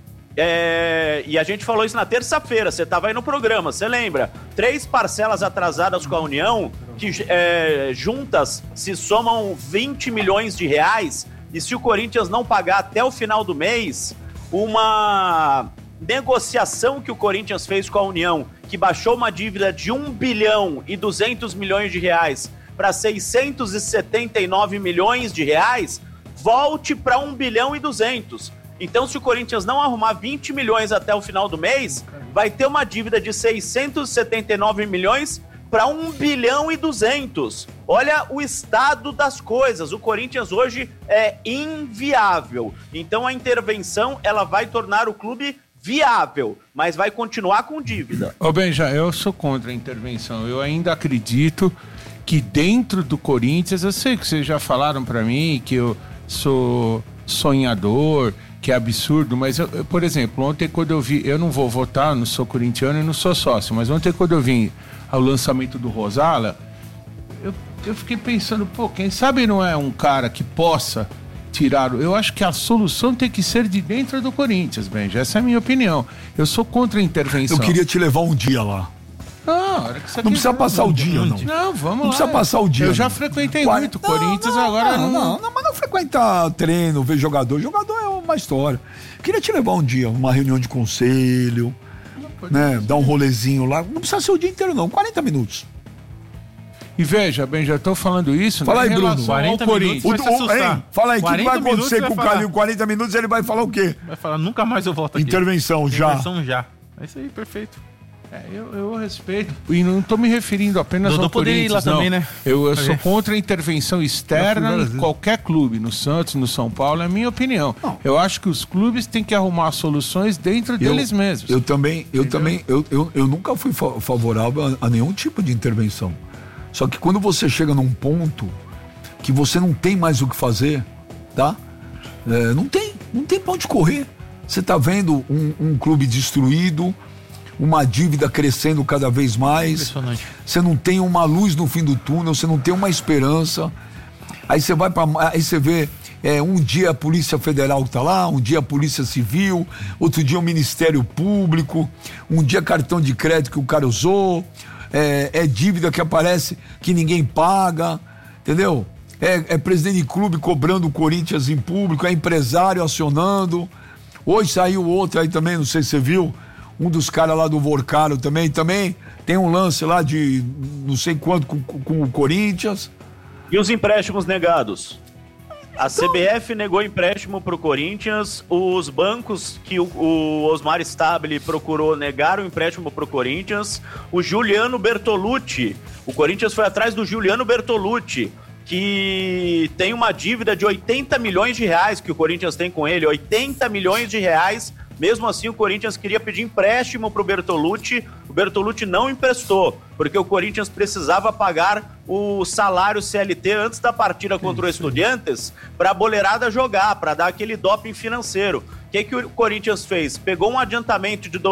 e a gente falou isso na terça-feira, você estava aí no programa, você lembra? 3 parcelas atrasadas com a União, que juntas se somam 20 milhões de reais, e se o Corinthians não pagar até o final do mês, uma negociação que o Corinthians fez com a União, que baixou uma dívida de 1 bilhão e 200 milhões de reais para 679 milhões de reais, volte para 1 bilhão e 200. Então, se o Corinthians não arrumar 20 milhões até o final do mês, vai ter uma dívida de 679 milhões para 1 bilhão e 200. Olha o estado das coisas. O Corinthians hoje é inviável. Então a intervenção ela vai tornar o clube viável, mas vai continuar com dívida. Benja, eu sou contra a intervenção. Eu ainda acredito que dentro do Corinthians, eu sei que vocês já falaram para mim que eu sou sonhador, que é absurdo, mas eu, por exemplo, ontem quando eu vi, eu não vou votar, não sou corintiano e não sou sócio, mas ontem quando eu vim ao lançamento do Rosala, eu fiquei pensando, quem sabe não é um cara que possa tirar... Eu acho que a solução tem que ser de dentro do Corinthians, Benja, essa é a minha opinião. Eu sou contra a intervenção. Eu queria te levar um dia lá. Não precisa passar o dia, não. Não, vamos lá. Não precisa passar o dia. Eu já frequentei muito Corinthians, agora não... Mas não frequentar treino, ver jogador. Jogador é uma história. Queria te levar um dia, uma reunião de conselho, né? Dar um rolezinho lá. Não precisa ser o dia inteiro, não. 40 minutos. E veja, bem, já estou falando isso. Fala aí, Bruno. 40 minutos vai se assustar. Fala aí, o que vai acontecer com o Calil? 40 minutos ele vai falar o quê? Vai falar, nunca mais eu volto aqui. Intervenção já. É isso aí, perfeito. Eu respeito. E não estou me referindo apenas ao Corinthians, ir lá também, né? Eu sou contra a intervenção externa em qualquer clube, no Santos, no São Paulo, é a minha opinião. Não. Eu acho que os clubes têm que arrumar soluções dentro deles mesmos. Eu nunca fui favorável a nenhum tipo de intervenção. Só que quando você chega num ponto que você não tem mais o que fazer, tá? Não tem pra onde correr. Você tá vendo um clube destruído, uma dívida crescendo cada vez mais. Impressionante. Você não tem uma luz no fim do túnel, você não tem uma esperança. Aí você vê um dia a Polícia Federal tá lá, um dia a Polícia Civil, outro dia o Ministério Público, um dia cartão de crédito que o cara usou, dívida que aparece que ninguém paga, entendeu? É presidente de clube cobrando o Corinthians em público, é empresário acionando. Hoje saiu outro aí também, não sei se você viu, um dos caras lá do Vorcaro também tem um lance lá de não sei quanto com o Corinthians. E os empréstimos negados? A CBF negou empréstimo pro Corinthians, os bancos que o Osmar Stabile procurou negaram empréstimo pro Corinthians, o Giuliano Bertolucci, o Corinthians foi atrás do Giuliano Bertolucci, que tem uma dívida de 80 milhões de reais que o Corinthians tem com ele, 80 milhões de reais. Mesmo assim, o Corinthians queria pedir empréstimo pro Bertolucci, o Bertolucci não emprestou, porque o Corinthians precisava pagar o salário CLT antes da partida contra o Estudiantes para a boleirada jogar, para dar aquele doping financeiro. O que o Corinthians fez? Pegou um adiantamento de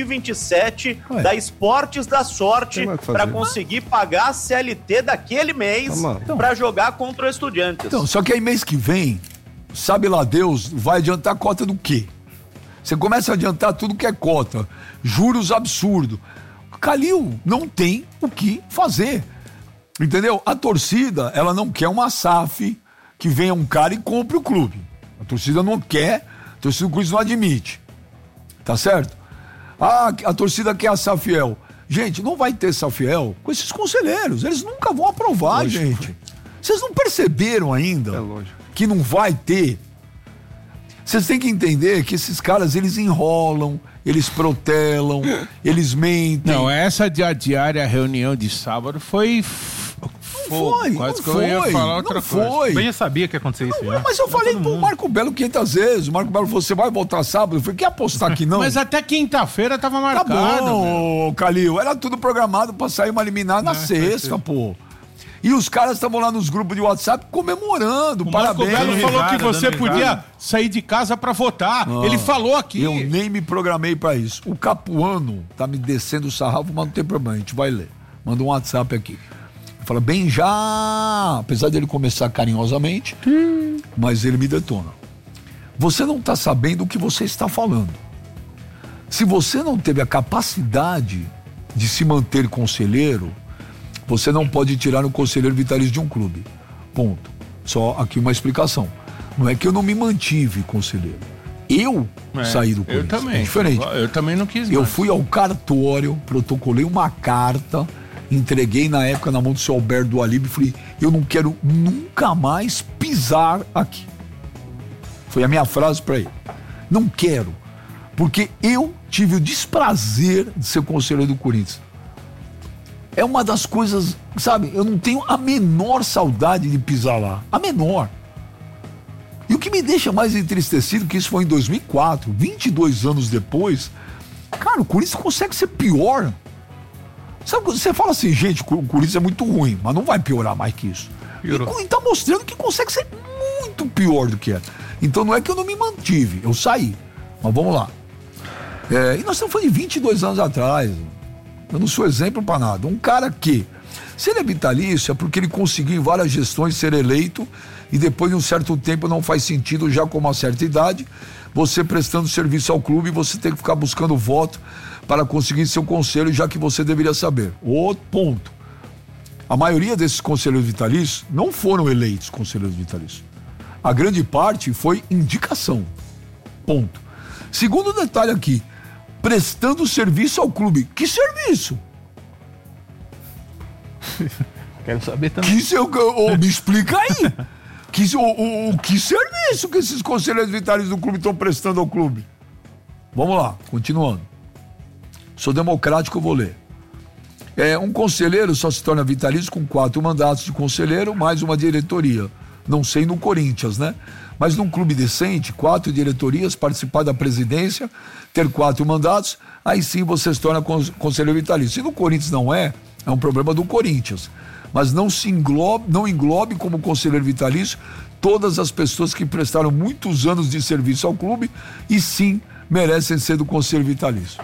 2027 da Esportes da Sorte para conseguir pagar a CLT daquele mês para jogar contra o Estudiantes. Então, só que aí mês que vem, sabe lá Deus, vai adiantar a cota do quê? Você começa a adiantar tudo que é cota, juros absurdos. Calil não tem o que fazer, entendeu? A torcida, ela não quer uma SAF que venha um cara e compre o clube. A torcida não quer, a torcida do Corinthians não admite, tá certo? A torcida quer a Safiel. Gente, não vai ter Safiel com esses conselheiros, eles nunca vão aprovar, lógico, gente. Vocês não perceberam ainda que não vai ter? Vocês têm que entender que esses caras, eles enrolam, eles protelam, eles mentem. Não, essa de adiar a reunião de sábado foi... Quase que eu ia falar outra coisa. Eu já sabia que ia acontecer isso. Mas eu falei pro Marco Belo 500 vezes. O Marco Belo falou, você vai voltar sábado? Eu falei, quer apostar que não? Mas até quinta-feira tava marcado. Tá bom, Calil. Era tudo programado pra sair uma liminar na sexta, pô. E os caras estavam lá nos grupos de WhatsApp comemorando, parabéns. O Marco Belo falou que você podia sair de casa pra votar. Ele falou aqui. Eu nem me programei pra isso. O Capuano tá me descendo o sarrafo, mas não tem problema, a gente vai ler. Manda um WhatsApp aqui. Fala, bem já, apesar dele começar carinhosamente, mas ele me detona. Você não tá sabendo o que você está falando. Se você não teve a capacidade de se manter conselheiro, você não pode tirar o conselheiro vitalício de um clube. Ponto. Só aqui uma explicação. Não é que eu não me mantive conselheiro. Eu saí do Corinthians. Eu também. É diferente. Eu também não quis mais. Eu fui ao cartório, protocolei uma carta, entreguei na época na mão do seu Alberto do Alibe e falei, eu não quero nunca mais pisar aqui. Foi a minha frase para ele. Não quero. Porque eu tive o desprazer de ser conselheiro do Corinthians. É uma das coisas, sabe, eu não tenho a menor saudade de pisar lá. A menor. E o que me deixa mais entristecido, que isso foi em 2004, 22 anos depois, cara, o Corinthians consegue ser pior. Sabe, você fala assim, gente, o Corinthians é muito ruim, mas não vai piorar mais que isso. E tá mostrando que consegue ser muito pior do que era. Então não é que eu não me mantive, eu saí. Mas vamos lá. E nós estamos falando de 22 anos atrás. Eu não sou exemplo para nada. Um cara que, se ele é vitalício, é porque ele conseguiu em várias gestões ser eleito e depois de um certo tempo não faz sentido, já com uma certa idade, você prestando serviço ao clube, você tem que ficar buscando voto para conseguir seu conselho, já que você deveria saber. Outro ponto. A maioria desses conselheiros vitalícios não foram eleitos conselheiros vitalícios. A grande parte foi indicação. Ponto. Segundo detalhe aqui, prestando serviço ao clube. Que serviço? Quero saber também. Me explica aí. Que serviço que esses conselheiros vitalícios do clube estão prestando ao clube? Vamos lá, continuando. Sou democrático, eu vou ler. Um conselheiro só se torna vitalício com 4 mandatos de conselheiro, mais uma diretoria. Não sei no Corinthians, né? Mas num clube decente, 4 diretorias, participar da presidência, ter 4 mandatos, aí sim você se torna conselheiro vitalício. Se no Corinthians não é um problema do Corinthians. Mas não englobe como conselheiro vitalício todas as pessoas que prestaram muitos anos de serviço ao clube e sim merecem ser do conselho vitalício.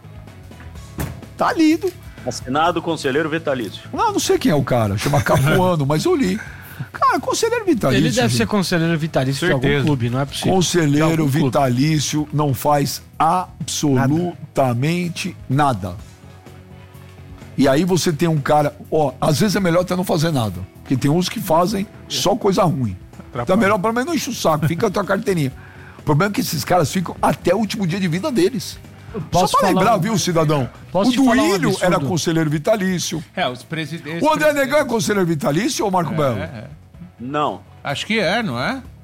Tá lido. Assinado conselheiro vitalício. Não sei quem é o cara, chama Capuano, mas eu li. Cara, conselheiro vitalício. Ele deve ser conselheiro vitalício de algum clube, não é possível. Conselheiro vitalício não faz absolutamente nada. E aí você tem um cara, às vezes é melhor até não fazer nada. Porque tem uns que fazem só coisa ruim. Então é melhor, pelo menos não enche o saco, fica a tua carteirinha. O problema é que esses caras ficam até o último dia de vida deles. Só pra lembrar, viu, cidadão? O Duílio era conselheiro vitalício. Os presidentes. O André Negão é conselheiro vitalício ou Marco Belo? Não. Acho que não é?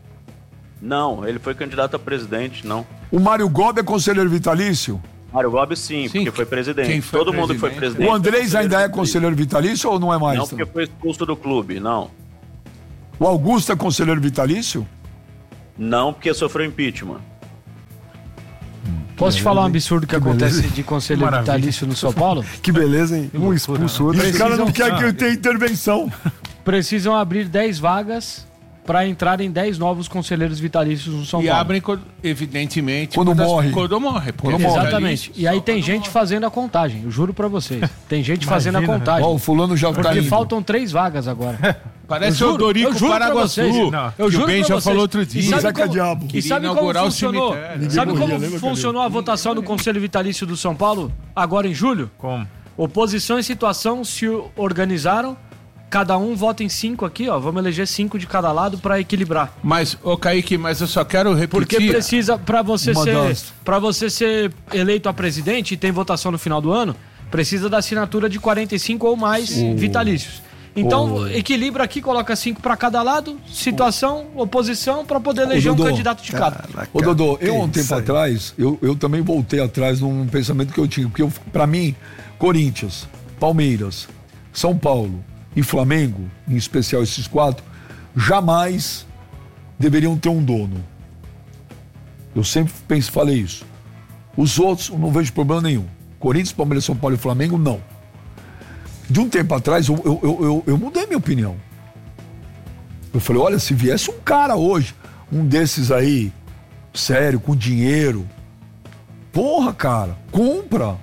Não, ele foi candidato a presidente, não. O Mário Gobi é conselheiro vitalício? Mário Gobi, sim, porque foi presidente. Quem foi Todo mundo que foi presidente. O Andrés ainda é conselheiro vitalício ou não é mais? Não, porque foi expulso do clube, não. O Augusto é conselheiro vitalício? Não, porque sofreu impeachment. Posso te falar um absurdo que acontece de conselho vitalício no São Paulo? Que beleza, hein? Um expulso, outro. Os caras não querem que eu tenha intervenção. Precisam abrir 10 vagas para entrarem 10 novos conselheiros vitalícios no São E Paulo. abrem, evidentemente, Quando morre. Quando morre. Quando morre. Exatamente. E aí tem gente fazendo a contagem, eu juro pra vocês. Tem gente fazendo a contagem. Ó, o fulano já tá Porque indo. faltam 3 vagas agora. Parece Eu o juro Dorico pra Paraguaçu. vocês. Eu juro o Ben pra já vocês. falou outro E dia. sabe Zeca como- Diabo. E Queria sabe como inaugurar o funcionou? cemitério. Sabe morria, como lembra, funcionou a votação do Conselho Vitalício do São Paulo agora em julho? Como? Oposição e situação se organizaram. Cada um vota em 5 aqui, ó. Vamos eleger 5 de cada lado pra equilibrar. Mas, ô Kaique, mas eu só quero repetir. Porque precisa, pra você Modesta. ser eleito a presidente e tem votação no final do ano, precisa da assinatura de 45 ou mais vitalícios. Então, equilibra aqui, coloca 5 pra cada lado, situação, oposição, pra poder eleger um Dodô. candidato de cada. Ô, Dodô, eu há um Que tempo isso aí? atrás, eu também voltei atrás num pensamento que eu tinha. Porque, pra mim, Corinthians, Palmeiras, São Paulo e Flamengo, em especial esses 4, jamais deveriam ter um dono. Eu sempre falei isso. Os outros, eu não vejo problema nenhum. Corinthians, Palmeiras, São Paulo e Flamengo, não. De um tempo atrás, eu mudei minha opinião. Eu falei, olha, se viesse um cara hoje, um desses aí, sério, com dinheiro, porra, cara, compra.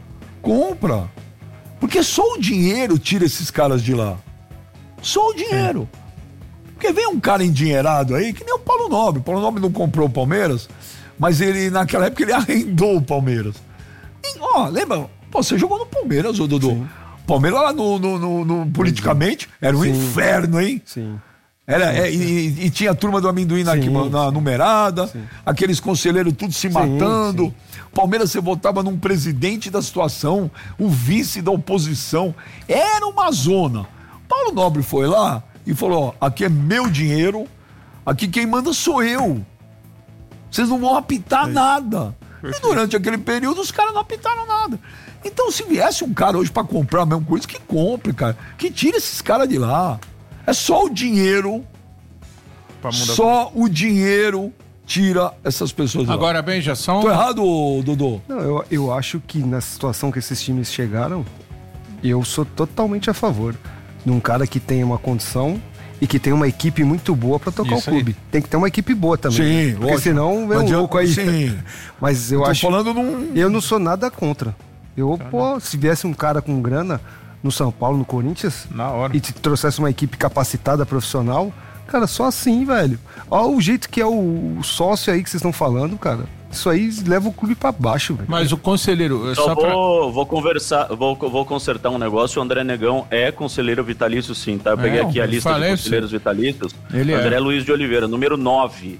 Porque só o dinheiro tira esses caras de lá. Só o dinheiro. Porque vem um cara endinheirado aí, que nem o Paulo Nobre. O Paulo Nobre não comprou o Palmeiras, mas ele, naquela época, ele arrendou o Palmeiras. E, ó, lembra? Pô, você jogou no Palmeiras, ô Dodô. Sim. Palmeiras lá politicamente era um inferno, hein? Sim. E tinha a turma do amendoim na numerada, aqueles conselheiros tudo se matando. Palmeiras, você votava num presidente da situação, o vice da oposição. Era uma zona. Paulo Nobre foi lá e falou: ó, aqui é meu dinheiro, aqui quem manda sou eu. Vocês não vão apitar nada. E durante aquele período os caras não apitaram nada. Então, se viesse um cara hoje pra comprar a mesma coisa, que compre, cara. Que tire esses caras de lá. É só o dinheiro. Só o dinheiro tira essas pessoas de lá. Agora, bem, já são. Tô errado, Dodô? Não, eu acho que na situação que esses times chegaram, eu sou totalmente a favor de um cara que tenha uma condição e que tenha uma equipe muito boa pra tocar Isso o clube. Tem que ter uma equipe boa também. Sim, né? Porque lógico. senão vem Não um adianta- louco aí. Sim. Mas eu Tô acho. falando num... Eu não sou nada contra. Pô, se viesse um cara com grana no São Paulo, no Corinthians, Na hora. e te trouxesse uma equipe capacitada, profissional, cara, só assim, velho. Ó o jeito que é o sócio aí que vocês estão falando, cara. Isso aí leva o clube pra baixo, velho. Mas o conselheiro. Só pra- vou conversar, vou consertar um negócio. O André Negão é conselheiro vitalício, sim, tá? Eu peguei aqui a eu lista de falei, conselheiros vitalícios. Ele é. André Luiz de Oliveira, número 9.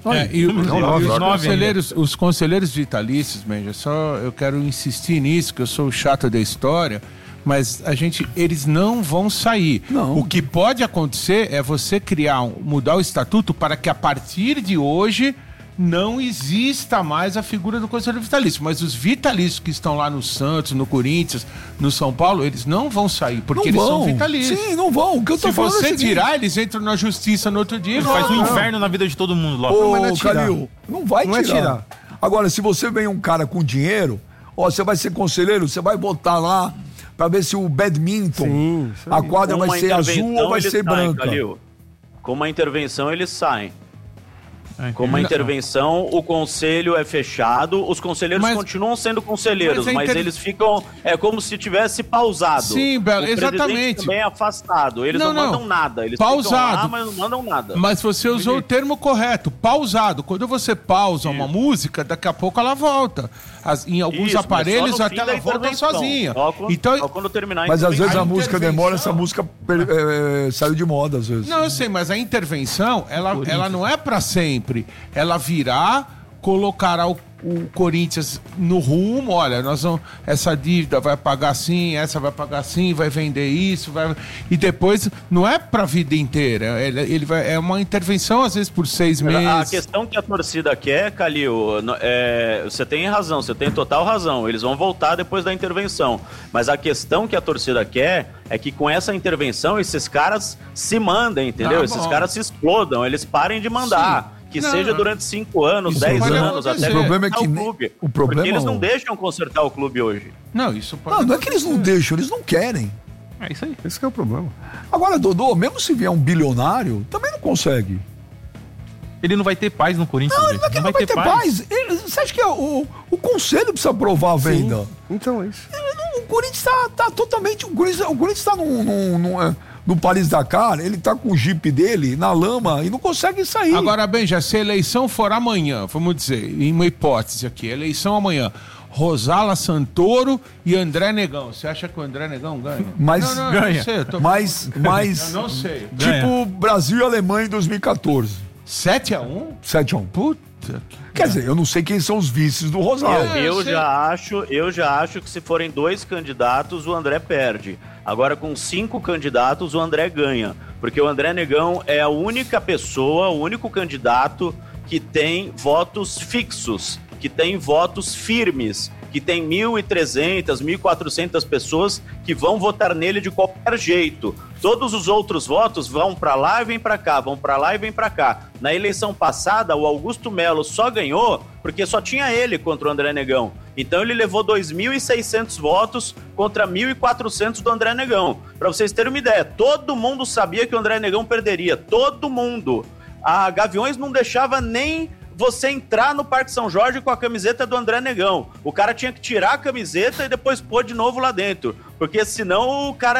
Os conselheiros vitalícios, Benja, eu quero insistir nisso, que eu sou o chato da história, mas eles não vão sair. Não. O que pode acontecer é você mudar o estatuto para que a partir de hoje não exista mais a figura do conselheiro vitalício. Mas os vitalícios que estão lá no Santos, no Corinthians, no São Paulo, eles não vão sair, porque eles são vitalícios. Sim, não vão. O que eu tô Se falando é o você seguinte. tirar, eles entram na justiça no outro dia e Faz um vão. inferno na vida de todo mundo lá. mas não é Ô, tirar. Calil, não vai Não é tirar. tirar. Agora, se você vem um cara com dinheiro, ó, você vai ser conselheiro, você vai botar lá pra ver se o badminton, Sim, isso aí. a quadra Com vai uma ser azul intervenção, ou vai eles ser saem, branca. Calil. Com uma intervenção, eles saem. É, Com uma Não. intervenção, o conselho é fechado, os conselheiros Mas- continuam sendo conselheiros, mas a mas inter- eles ficam. É como se tivesse pausado. Sim, Belo, o presidente exatamente. também é afastado. Eles não, Não, mandam nada. Eles pausado. ficam lá, mas não mandam nada. Mas você usou o termo correto, pausado. Quando você pausa uma música, daqui a pouco ela volta. Em alguns Isso, mas aparelhos só no até fim da ela volta intervenção. sozinha. Só Então, quando terminar a Mas às vezes A a música intervenção- demora, essa música saiu de moda, às vezes. não, eu sei, mas a intervenção, ela não é pra sempre. Ela virá, colocará o o Corinthians no rumo, olha, nós vamos, essa dívida vai pagar assim, essa vai pagar assim, vai vender isso, e depois não é pra vida inteira, ele vai, é uma intervenção às vezes por 6 meses. A questão que a torcida quer, Calil, você tem razão, você tem total razão, eles vão voltar depois da intervenção, mas a questão que a torcida quer é que com essa intervenção esses caras se mandem, entendeu? Esses caras se explodam, eles parem de mandar. Sim. Que seja durante 5 anos, 10 anos, até o problema é que clube. O problema porque eles não deixam consertar o clube hoje. Não, isso pode não é que eles não deixam, eles não querem. É isso aí. Esse que é o problema. Agora, Dodô, mesmo se vier um bilionário, também não consegue. Ele não vai ter paz no Corinthians. Não, não vai ter paz. Você acha que o conselho precisa aprovar a venda? Sim. Então é isso. O Corinthians tá totalmente... O Corinthians tá no Paris-Dakar, ele tá com o Jeep dele na lama e não consegue sair. Agora, Benja, se a eleição for amanhã, vamos dizer, em uma hipótese aqui, eleição amanhã, Rosala Santoro e André Negão. Você acha que o André Negão ganha? Mas ganha. Não sei, mas eu não sei. Tipo Brasil e Alemanha em 2014. 7-1? 7-1. Puta que... Quer dizer, eu não sei quem são os vices do Rosala. Eu já acho que se forem 2 candidatos, o André perde. Agora, com 5 candidatos, o André ganha. Porque o André Negão é a única pessoa, o único candidato que tem votos fixos, que tem votos firmes, que tem 1.300, 1.400 pessoas que vão votar nele de qualquer jeito. Todos os outros votos vão para lá e vem para cá, vão para lá e vem para cá. Na eleição passada, o Augusto Melo só ganhou porque só tinha ele contra o André Negão. Então ele levou 2.600 votos contra 1.400 do André Negão. Para vocês terem uma ideia, todo mundo sabia que o André Negão perderia, todo mundo. A Gaviões não deixava nem você entrar no Parque São Jorge com a camiseta do André Negão. O cara tinha que tirar a camiseta e depois pôr de novo lá dentro, porque senão o cara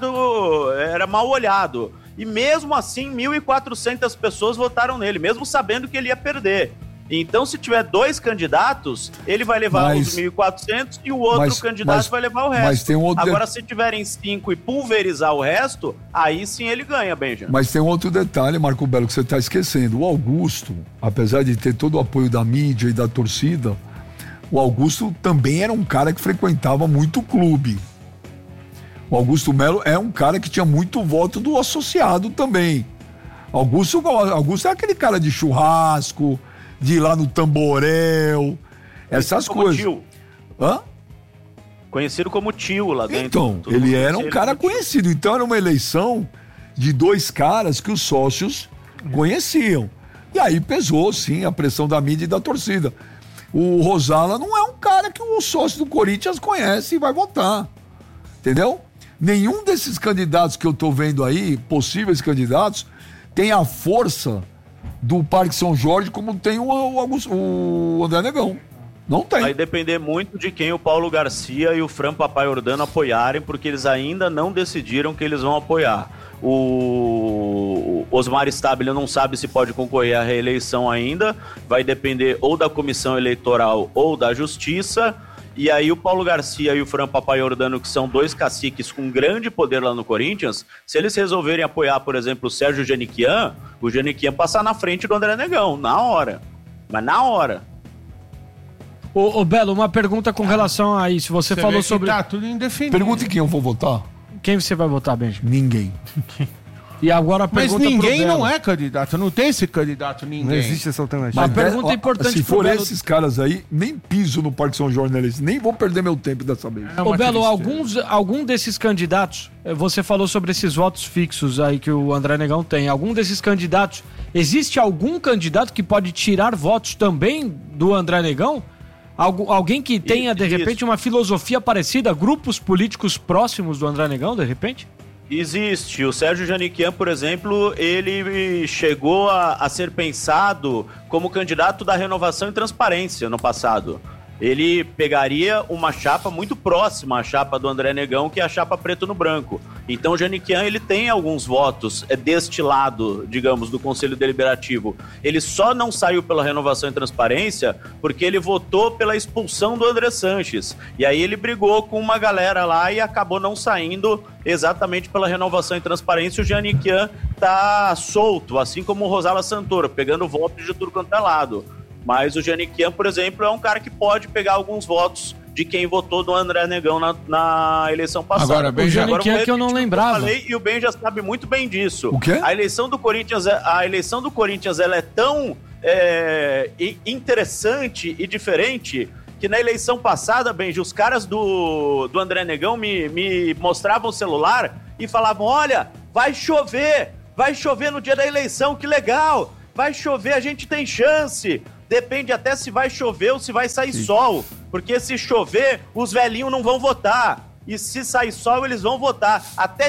era mal olhado. E mesmo assim, 1.400 pessoas votaram nele, mesmo sabendo que ele ia perder. Então, se tiver 2 candidatos, ele vai levar os 1.400 e o outro candidato vai levar o resto. Mas tem Agora, se tiverem 5 e pulverizar o resto, aí sim ele ganha, Benjamin. Mas tem um outro detalhe, Marco Belo, que você está esquecendo. O Augusto, apesar de ter todo o apoio da mídia e da torcida, o Augusto também era um cara que frequentava muito o clube. O Augusto Melo é um cara que tinha muito voto do associado também. Augusto é aquele cara de churrasco, de ir lá no Tamborel, essas coisas. Tio. Hã? Conhecido como tio lá dentro. Então, ele era um cara conhecido. Então era uma eleição de 2 caras que os sócios conheciam. E aí pesou, sim, a pressão da mídia e da torcida. O Rosala não é um cara que o sócio do Corinthians conhece e vai votar. Entendeu? Nenhum desses candidatos que eu tô vendo aí, possíveis candidatos, tem a força do Parque São Jorge como tem o André Negão. Não tem. Vai depender muito de quem o Paulo Garcia e o Fran Papaiordano apoiarem, porque eles ainda não decidiram que eles vão apoiar. O Osmar Stabile não sabe se pode concorrer à reeleição ainda, vai depender ou da comissão eleitoral ou da justiça. E aí o Paulo Garcia e o Fran Papaiordano, que são 2 caciques com grande poder lá no Corinthians, se eles resolverem apoiar, por exemplo, o Sérgio Janiquian, o Janiquian passar na frente do André Negão, na hora. Mas na hora. Ô Belo, uma pergunta com relação a isso. Você falou sobre... Tá tudo indefinido. Pergunta em quem eu vou votar. Quem você vai votar, Benjamin? Ninguém. E agora a pergunta Mas ninguém pro Belo. não é candidato, não tem esse candidato, ninguém. Não existe essa alternativa. Uma pergunta importante se pro for Belo. esses caras aí, nem piso no Parque São Jorge, nem vou perder meu tempo dessa vez. Ô Belo, algum desses candidatos, você falou sobre esses votos fixos aí que o André Negão tem, algum desses candidatos, existe algum candidato que pode tirar votos também do André Negão? Alguém que tenha, de repente, uma filosofia parecida, grupos políticos próximos do André Negão, de repente? Existe. O Sérgio Janiquian, por exemplo, ele chegou a ser pensado como candidato da Renovação e Transparência no passado. Ele pegaria uma chapa muito próxima à chapa do André Negão, que é a chapa preto no branco. Então o Janiquian, ele tem alguns votos deste lado, digamos, do Conselho Deliberativo. Ele só não saiu pela Renovação e Transparência porque ele votou pela expulsão do André Sanches. E aí ele brigou com uma galera lá e acabou não saindo exatamente pela Renovação e Transparência. O Janiquian tá solto, assim como o Rosala Santoro, pegando votos de tudo quanto é lado. Mas o Janiquian, por exemplo, é um cara que pode pegar alguns votos de quem votou no André Negão na eleição passada. Agora, bem, o Janiquian que eu não lembrava. E o Ben já sabe muito bem disso. O quê? A eleição do Corinthians ela é tão interessante e diferente que na eleição passada, Benji, os caras do André Negão me mostravam o celular e falavam, olha, vai chover no dia da eleição, que legal, vai chover, a gente tem chance. Depende até se vai chover ou se vai sair sol, porque se chover, os velhinhos não vão votar. E se sair sol, eles vão votar. Até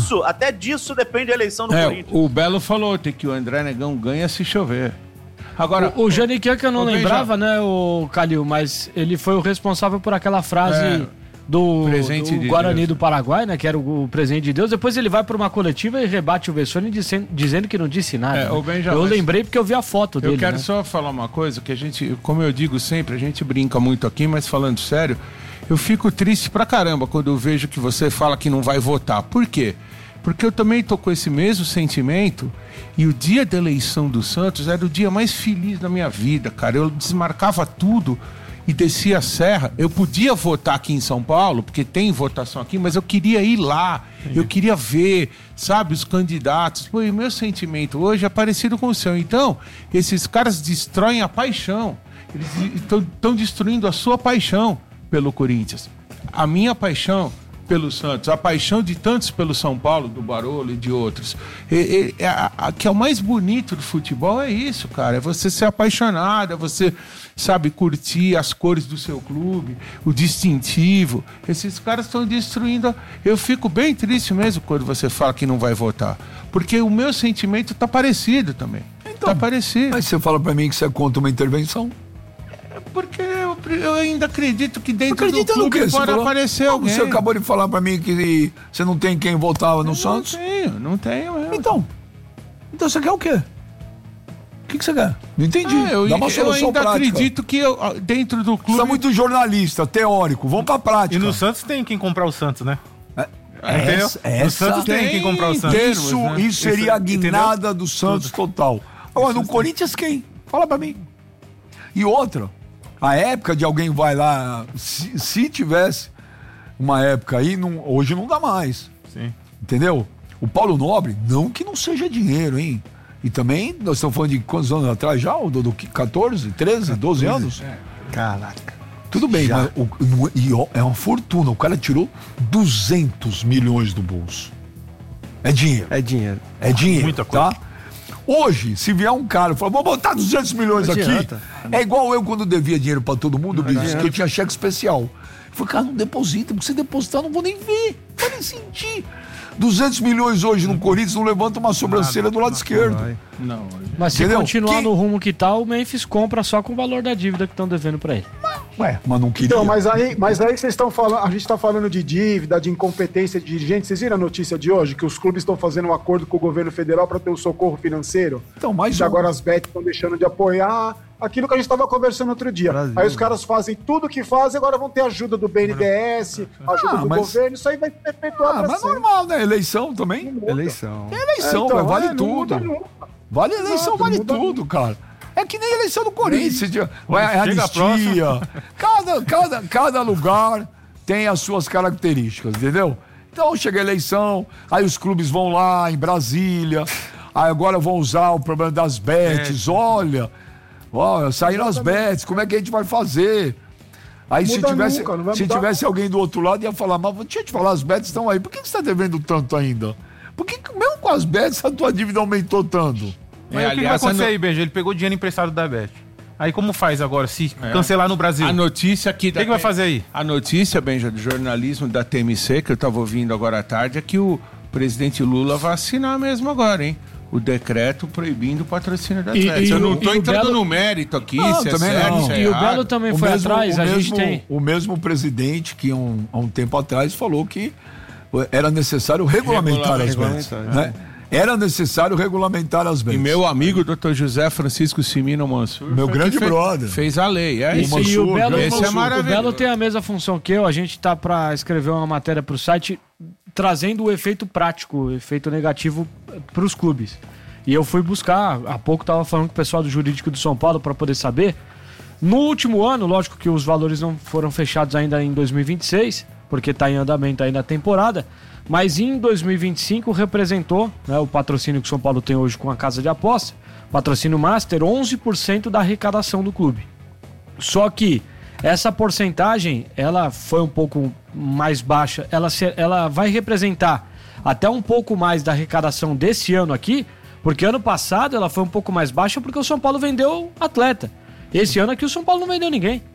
disso depende a eleição do Corinthians. O Belo falou que o André Negão ganha se chover. Agora, o Janiquian que eu não lembrava, né, o Calil, mas ele foi o responsável por aquela frase do Guarani do Paraguai, né, que era o presente de Deus. Depois ele vai para uma coletiva e rebate o Vessone dizendo que não disse nada. Eu lembrei porque eu vi a foto dele. Eu quero só falar uma coisa, que a gente, como eu digo sempre, a gente brinca muito aqui, mas falando sério, eu fico triste pra caramba quando eu vejo que você fala que não vai votar. Por quê? Porque eu também tô com esse mesmo sentimento e o dia da eleição do Santos era o dia mais feliz da minha vida, cara. Eu desmarcava tudo e descia a serra. Eu podia votar aqui em São Paulo, porque tem votação aqui, mas eu queria ir lá, eu queria ver, sabe, os candidatos. Pô, e o meu sentimento hoje é parecido com o seu. Então, esses caras destroem a paixão. Eles estão destruindo a sua paixão pelo Corinthians. A minha paixão pelo Santos, a paixão de tantos pelo São Paulo, do Barolo e de outros. Que é o mais bonito do futebol é isso, cara. É você ser apaixonado, é você, sabe, curtir as cores do seu clube, o distintivo. Esses caras estão destruindo. Eu fico bem triste mesmo quando você fala que não vai votar. Porque o meu sentimento tá parecido também. Então, tá parecido. Mas você fala pra mim que você é contra uma intervenção? Porque eu ainda acredito que dentro do clube pode aparecer alguém. Você acabou de falar pra mim que você não tem quem votava no Santos? Não tenho mesmo. Então você quer o quê? O que você quer? Não entendi. Dá uma solução eu ainda prática. acredito que dentro do clube... Você é muito jornalista, teórico. Vamos pra prática. E no Santos tem quem comprar o Santos, né? No Santos tem quem comprar o Santos. Isso seria a guinada do Santos total. Agora, no Corinthians quem? Fala pra mim. E outra... A época de alguém vai lá, se tivesse uma época aí, hoje não dá mais. Sim. Entendeu? O Paulo Nobre, não que não seja dinheiro, hein? E também, nós estamos falando de quantos anos atrás já? Do 14, 13, 12 anos? Caraca. Tudo bem, mas é uma fortuna. O cara tirou 200 milhões do bolso. É dinheiro. É dinheiro. É dinheiro, muita coisa. tá? Hoje, se vier um cara e falar, vou botar 200 milhões aqui, é igual eu quando devia dinheiro pra todo mundo, bicho, que eu tinha cheque especial. Eu falei, cara, não deposita, porque se depositar eu não vou nem ver, não vou nem sentir. 200 milhões hoje no Corinthians não levanta uma sobrancelha do lado esquerdo. Não. Mas se continuar no rumo que tá, o Memphis compra só com o valor da dívida que estão devendo pra ele. Ué, mas não queria. Então, mas aí vocês estão falando, a gente tá falando de dívida, de incompetência de dirigente. Vocês viram a notícia de hoje? Que os clubes estão fazendo um acordo com o governo federal para ter um socorro financeiro? Então, mas e agora as bets estão deixando de apoiar aquilo que a gente estava conversando outro dia. Brasil. Aí os caras fazem tudo o que fazem, agora vão ter ajuda do BNDES, ajuda do governo, isso aí vai perpetuar pra mas sempre. Normal, né? Eleição também. Eleição. Então, vale tudo. Vale eleição, vale tudo, cara. É que nem eleição do Corinthians. Vai anistia. Cada lugar tem as suas características, entendeu? Então chega a eleição, aí os clubes vão lá em Brasília, aí agora vão usar o problema das bets. Olha, saíram as bets, como é que a gente vai fazer? Aí se tivesse alguém do outro lado ia falar, mas deixa eu te falar, as bets estão aí, por que você está devendo tanto ainda? Por que mesmo com as bets a tua dívida aumentou tanto? Mas o que vai acontecer aí, Benja? Ele pegou dinheiro emprestado da Bet. Aí como faz agora, se cancelar no Brasil? A notícia aqui... O que vai fazer aí? A notícia, Benja, do jornalismo da TMC, que eu estava ouvindo agora à tarde, é que o presidente Lula vai assinar mesmo agora, hein? O decreto proibindo o patrocínio da Bet. Eu não estou entrando no mérito aqui, se é certo, se é E o Belo também foi atrás, a gente tem... O mesmo presidente que há um tempo atrás falou que era necessário regulamentar as bets, né? Era necessário regulamentar as bets. E meu amigo, Dr. José Francisco Simino Mansur, meu grande brother, fez a lei. E o Belo, o Belo tem a mesma função que eu. A gente tá para escrever uma matéria pro site trazendo o efeito prático, o efeito negativo pros clubes. E eu fui buscar, há pouco estava falando com o pessoal do jurídico do São Paulo para poder saber. No último ano, lógico que os valores não foram fechados ainda em 2026, porque está em andamento ainda a temporada, mas em 2025 representou, né, o patrocínio que o São Paulo tem hoje com a casa de aposta, patrocínio Master, 11% da arrecadação do clube. Só que essa porcentagem, ela foi um pouco mais baixa, ela vai representar até um pouco mais da arrecadação desse ano aqui, porque ano passado ela foi um pouco mais baixa porque o São Paulo vendeu atleta. Esse ano aqui o São Paulo não vendeu ninguém.